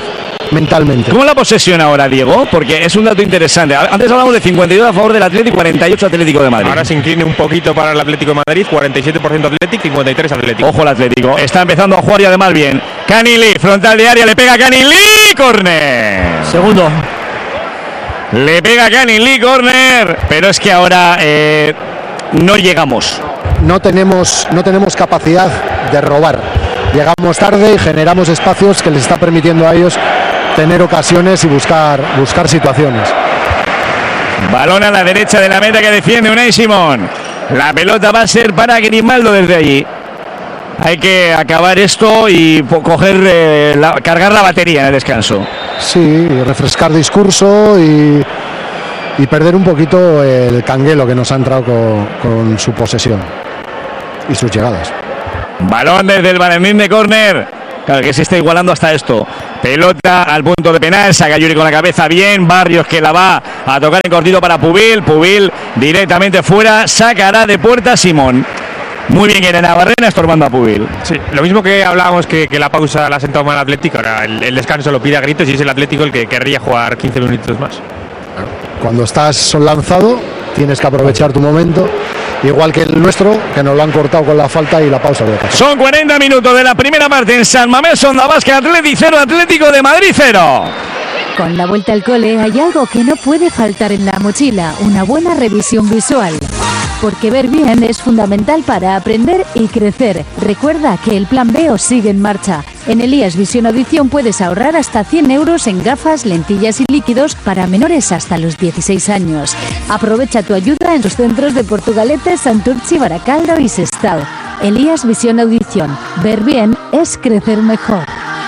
mentalmente. ¿Cómo la posesión ahora, Diego? Porque es un dato interesante. Antes hablamos de 52 a favor del Atlético y 48 Atlético de Madrid. Ahora se incline un poquito para el Atlético de Madrid, 47% Atlético, 53 Atlético. Ojo el Atlético, está empezando a jugar y además bien. Canili, frontal de área, le pega Canili, córner. Segundo. Le pega Canili, córner. Pero es que ahora no llegamos. No tenemos capacidad de robar. Llegamos tarde y generamos espacios que les está permitiendo a ellos tener ocasiones y buscar situaciones. Balón a la derecha de la meta que defiende Unai Simón. La pelota va a ser para Grimaldo desde allí. Hay que acabar esto y coger cargar la batería en el descanso. Sí, refrescar discurso y perder un poquito el canguelo que nos ha entrado con su posesión y sus llegadas. Balón desde el Valentín de córner. Claro que se está igualando hasta esto. Pelota al punto de penal. Saca Yuri con la cabeza bien. Barrios que la va a tocar en cortito para Pubil. Pubil directamente fuera. Sacará de puerta Simón. Muy bien, Irene Navarrena estorbando a Pubil. Sí, lo mismo que hablábamos que la pausa la ha sentado mal al Atlético. Ahora el descanso lo pide a gritos y es el Atlético el que querría jugar 15 minutos más. Cuando estás lanzado, tienes que aprovechar tu momento. Igual que el nuestro, que nos lo han cortado con la falta y la pausa de ocasión. Son 40 minutos de la primera parte en San Mamés, Onda Vasca, Atleti 0, Atlético de Madrid 0. Con la vuelta al cole hay algo que no puede faltar en la mochila, una buena revisión visual. Porque ver bien es fundamental para aprender y crecer. Recuerda que el Plan B os sigue en marcha. En Elías Visión Audición puedes ahorrar hasta 100 euros en gafas, lentillas y líquidos para menores hasta los 16 años. Aprovecha tu ayuda en los centros de Portugalete, Santurci, Baracaldo y Sestao. Elías Visión Audición. Ver bien es crecer mejor.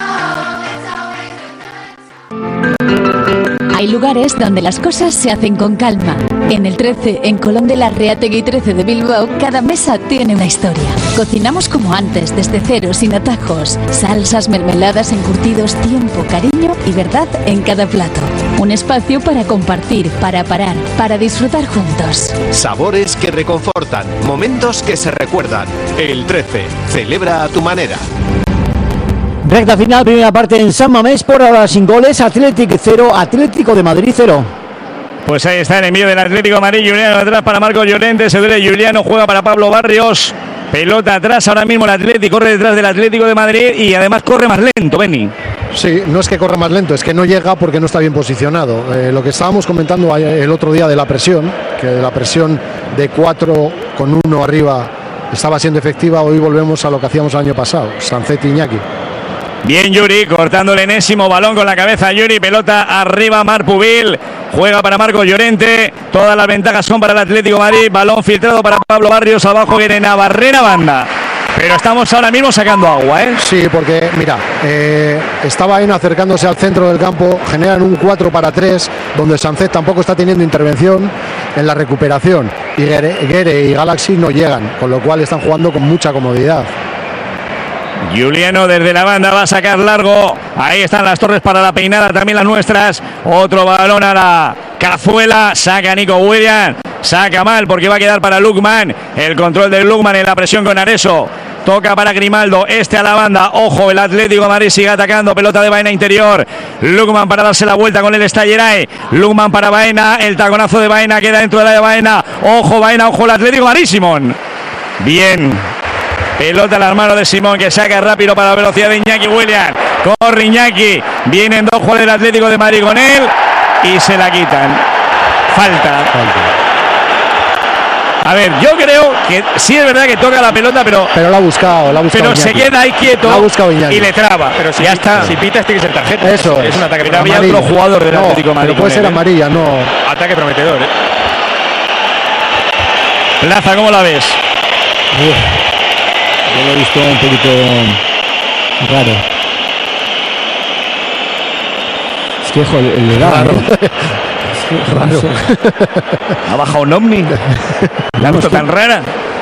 Hay lugares donde las cosas se hacen con calma. En el 13, en Colón de la Reategui 13 de Bilbao, cada mesa tiene una historia. Cocinamos como antes, desde cero, sin atajos. Salsas, mermeladas, encurtidos, tiempo, cariño y verdad en cada plato. Un espacio para compartir, para parar, para disfrutar juntos. Sabores que reconfortan, momentos que se recuerdan. El 13, celebra a tu manera. Recta final, primera parte en San Mamés, por ahora sin goles, Atlético 0, Atlético de Madrid 0. Pues ahí está el envío del Atlético de Madrid, Juliano atrás para Marcos Llorente, se duele Juliano, juega para Pablo Barrios, pelota atrás, ahora mismo el Atlético corre detrás del Atlético de Madrid y además corre más lento, Beni. Sí, no es que corra más lento, es que no llega porque no está bien posicionado. Lo que estábamos comentando el otro día de la presión, que la presión de 4 con 1 arriba estaba siendo efectiva, hoy volvemos a lo que hacíamos el año pasado, Sancet y Iñaki. Bien Yuri, cortando el enésimo balón con la cabeza Yuri, pelota arriba Marc Pubil, juega para Marcos Llorente, todas las ventajas son para el Atlético de Madrid, balón filtrado para Pablo Barrios, abajo viene Navarrena banda. Pero estamos ahora mismo sacando agua, ¿eh? Sí, porque mira, está Baena acercándose al centro del campo, generan un 4-3, donde Sancet tampoco está teniendo intervención en la recuperación, y Guere y Galaxy no llegan, con lo cual están jugando con mucha comodidad. Juliano desde la banda va a sacar largo. Ahí están las torres para la peinada, también las nuestras. Otro balón a la cazuela. Saca Nico Williams. Saca mal porque va a quedar para Lukman. El control de Lukman en la presión con Areso. Toca para Grimaldo. Este a la banda. Ojo, el Atlético de Madrid sigue atacando. Pelota de Baena interior. Lukman para darse la vuelta con él está Yeray. Lukman para Baena. El taconazo de Baena queda dentro de la de Baena. Ojo, Baena. Ojo, el Atlético de Madrid, Simón. Bien. Pelota al hermano de Simón que saca rápido para la velocidad de Iñaki Williams. Corre Iñaki. Vienen dos jugadores del Atlético de Madrid con él y se la quitan. Falta. A ver, yo creo que sí es verdad que toca la pelota, pero la ha buscado pero Iñaki. Se queda ahí quieto y le traba. Pero si ya está. Si pita tiene que ser tarjeta. Eso es un ataque pero había otro jugador del Atlético de Madrid. Pero puede ser amarilla, no. Ataque prometedor, Plaza, ¿cómo la ves? Yo lo he visto un poquito raro. Es que, joder, le da raro. Raro. Ha bajado un ovni. La ha visto tan rara.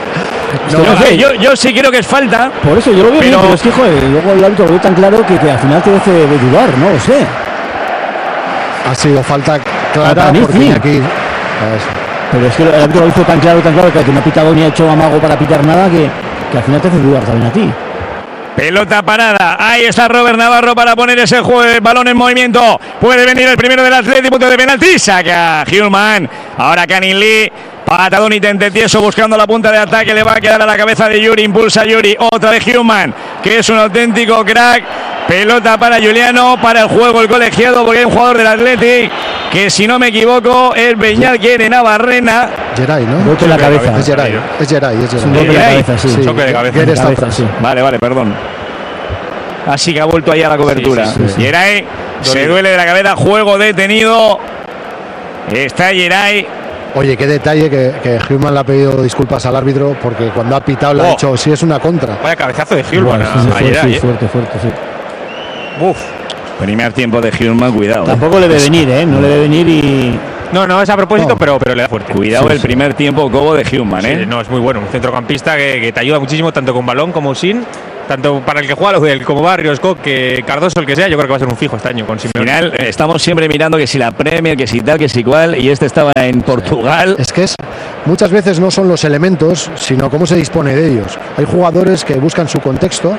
Yo sí creo que es falta. Por eso yo lo veo bien, pero es que, joder, luego el árbitro lo ve tan claro que al final te hace dudar, no lo sé. Ha sido falta clara porque aquí. Pero es que el árbitro lo hizo tan claro que no ha pitado ni ha hecho amago para pitar nada que al final te hace dudar también a ti. Pelota parada. Ahí está Robert Navarro para poner ese balón en movimiento. Puede venir el primero del Atleti, punto de penalti. Saca Hjulmand. Ahora Canin Lee. Patadón y tentieso buscando la punta de ataque. Le va a quedar a la cabeza de Yuri. Impulsa Yuri. Otra vez Hjulmand, que es un auténtico crack. Pelota para Juliano. Para el juego el colegiado, porque hay un jugador del Athletic que, si no me equivoco, es Beñat Quiere Navarrena. Geray, ¿no? Golpe en la cabeza. Es Geray. Es un golpe en la cabeza, sí. Choque de cabeza. Sí. Vale, perdón. Así que ha vuelto ahí a la cobertura. Sí. Geray se duele de la cabeza. Juego detenido. Está Geray. Oye, qué detalle que Hjulmand le ha pedido disculpas al árbitro, porque cuando ha pitado le ha dicho si es una contra. Vaya cabezazo de Hjulmand. Fuerte, sí. Uf. Primer tiempo de Hjulmand, cuidado. Tampoco le debe venir, no le debe venir y... No, es a propósito, pero le da fuerte. Cuidado el primer tiempo Cobo de Hjulmand, Sí, no, es muy bueno. Un centrocampista que te ayuda muchísimo, tanto con balón como sin. Tanto para el que juega como Barrios, que Cardoso, el que sea, yo creo que va a ser un fijo este año con Simeone. Al final estamos siempre mirando que si la Premier, que si tal, que si cual, y este estaba en Portugal. Es que muchas veces no son los elementos, sino cómo se dispone de ellos. Hay jugadores que buscan su contexto,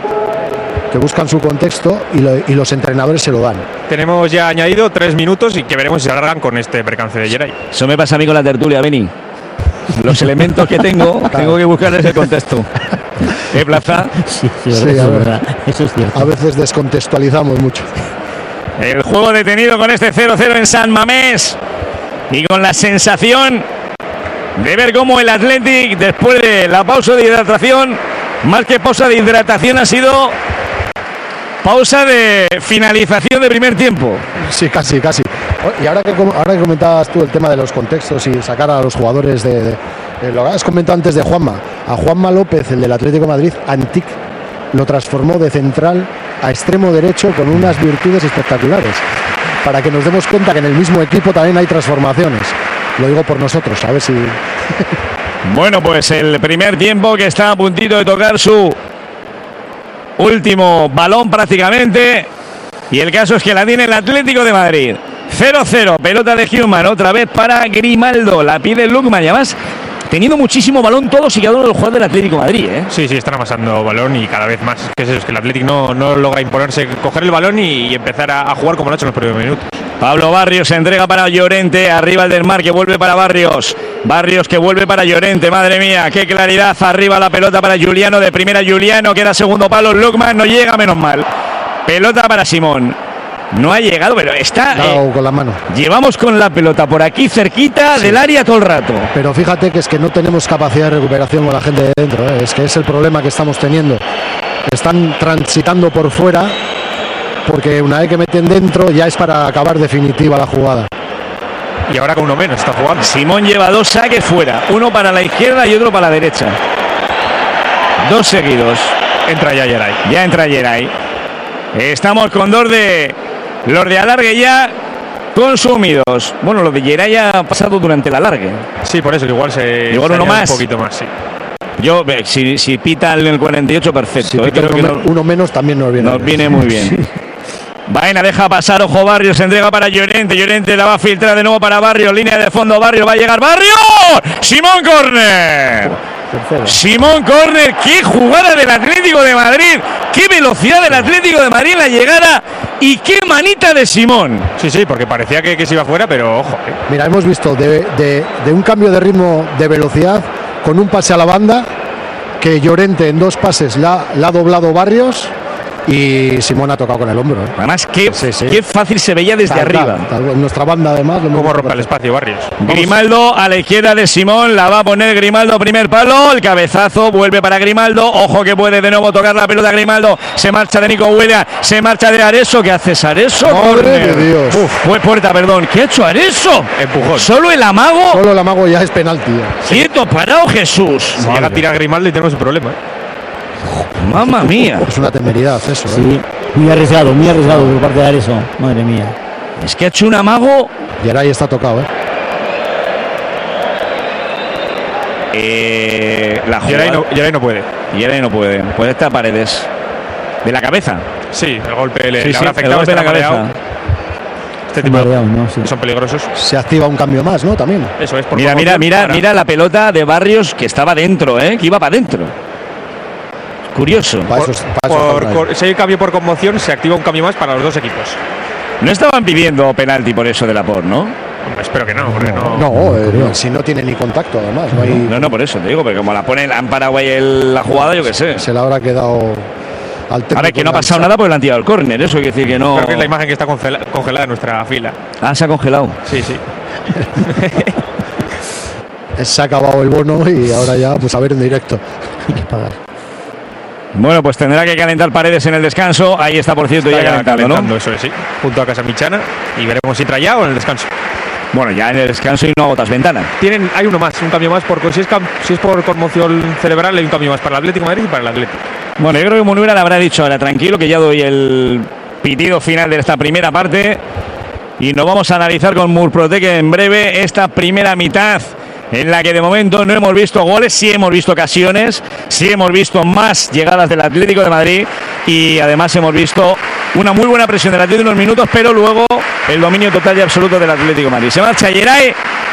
y los entrenadores se lo dan. Tenemos ya añadido 3 minutos y que veremos si se alargan con este percance de Geray. Eso me pasa a mí con la tertulia, Beni. Los elementos que tengo que buscar ese contexto. ¿Qué Plaza? Sí, verdad. Eso es cierto. A veces descontextualizamos mucho. El juego detenido con este 0-0 en San Mamés, y con la sensación de ver cómo el Athletic, después de la pausa de hidratación, más que pausa de hidratación, ha sido pausa de finalización de primer tiempo. Sí, casi. Y ahora que comentabas tú el tema de los contextos y sacar a los jugadores lo que has comentado antes de Juanma. A Juanma López, el del Atlético de Madrid, Antic, lo transformó de central a extremo derecho con unas virtudes espectaculares. Para que nos demos cuenta que en el mismo equipo también hay transformaciones. Lo digo por nosotros, a ver si... Bueno, pues el primer tiempo que está a puntito de tocar su último balón prácticamente. Y el caso es que la tiene el Atlético de Madrid. 0-0, pelota de Hjulmand, otra vez para Grimaldo. La pide Lukman, y además teniendo muchísimo balón todos y cada uno de los jugadores del Atlético de Madrid, ¿eh? Sí, están amasando balón y cada vez más. Es que el Atlético no logra imponerse, coger el balón y empezar a jugar como lo ha hecho en los primeros minutos. Pablo Barrios se entrega para Llorente, arriba el del Mar, que vuelve para Barrios que vuelve para Llorente, madre mía, qué claridad, arriba la pelota para Juliano, de primera Juliano, queda segundo palo, Lukman no llega, menos mal. Pelota para Simón. No ha llegado, pero está... con la mano. Llevamos con la pelota por aquí cerquita del área todo el rato. Pero fíjate que es que no tenemos capacidad de recuperación con la gente de dentro, ¿eh? Es que es el problema que estamos teniendo. Están transitando por fuera, porque una vez que meten dentro ya es para acabar definitiva la jugada. Y ahora con uno menos está jugando. Simón lleva 2 saques fuera, uno para la izquierda y otro para la derecha. 2 seguidos. Entra ya Geray. Ya entra Geray. Estamos con los de alargue ya consumidos. Bueno, lo de Geray ya ha pasado durante el alargue. Sí, por eso igual uno más. Un poquito más, sí. Yo, si pita en el 48, perfecto. Si creo que uno menos también nos viene muy bien. Sí. Vaina deja pasar, ojo Barrios, se entrega para Llorente la va a filtrar de nuevo para Barrios, línea de fondo, Barrios, va a llegar Barrios, Simón Corner. Simón Corner, qué jugada del Atlético de Madrid, qué velocidad del Atlético de Madrid en la llegada y qué manita de Simón. Sí, porque parecía que se iba fuera, pero ojo. Mira, hemos visto de un cambio de ritmo, de velocidad, con un pase a la banda, que Llorente en 2 pases la ha doblado Barrios. Y Simón ha tocado con el hombro, ¿eh? Además, qué fácil se veía desde arriba. Nuestra banda, además. ¿Cómo rompe el espacio, Barrios? Grimaldo a la izquierda de Simón. La va a poner Grimaldo, primer palo. El cabezazo vuelve para Grimaldo. Ojo que puede de nuevo tocar la pelota Grimaldo. Se marcha de Nico Williams. Se marcha de Areso. ¿Qué hace Areso? ¡Madre de Dios! Fue puerta, perdón. ¿Qué ha hecho Areso? Empujón. Solo el amago. Solo el amago ya es penalti. Quieto, parado, Jesús. Si llega a tirar Grimaldo y tenemos un problema, ¿eh? Mamma mía. Es una temeridad eso, ¿eh? Sí, muy arriesgado por parte de Areso. Madre mía. Es que ha hecho un amago. Geray está tocado, La jugada. Geray no puede. Geray no puede. Puede estar Paredes. De la cabeza. Sí, el golpe le habrá afectado. El golpe de la cabeza. Este tipo son peligrosos. Se activa un cambio más, ¿no? También. Eso es. Mira la pelota de Barrios que estaba dentro, que iba para adentro. Curioso. Si hay cambio por conmoción, se activa un cambio más para los dos equipos. No estaban pidiendo penalti por eso de Laporte, ¿no? Espero que no, porque si no tiene ni contacto, además. No, por eso te digo, porque como la ponen, han parado ahí la jugada, yo qué sé. Se le habrá quedado al técnico. A ver, que no ha pasado nada porque le han tirado el córner, eso quiere decir que no. Creo que es la imagen que está congelada en nuestra fila. Ah, se ha congelado. Sí. Se ha acabado el bono y ahora ya, pues a ver en directo. Hay que pagar. Bueno, pues tendrá que calentar Paredes en el descanso. Ahí está, por cierto, ya calentando, ¿no? Eso es, sí. Junto a Casamichana. Y veremos si entra ya o en el descanso. Bueno, ya en el descanso y no agotas ventana. Hay uno más, un cambio más. Si es por conmoción cerebral, hay un cambio más para el Atlético de Madrid y para el Atlético. Bueno, yo creo que Munera le habrá dicho, ahora tranquilo, que ya doy el pitido final de esta primera parte. Y nos vamos a analizar con Murprotec en breve esta primera mitad, en la que de momento no hemos visto goles, sí hemos visto ocasiones, sí hemos visto más llegadas del Atlético de Madrid y además hemos visto una muy buena presión del Atlético en unos minutos, pero luego el dominio total y absoluto del Atlético de Madrid. Se marcha Yeray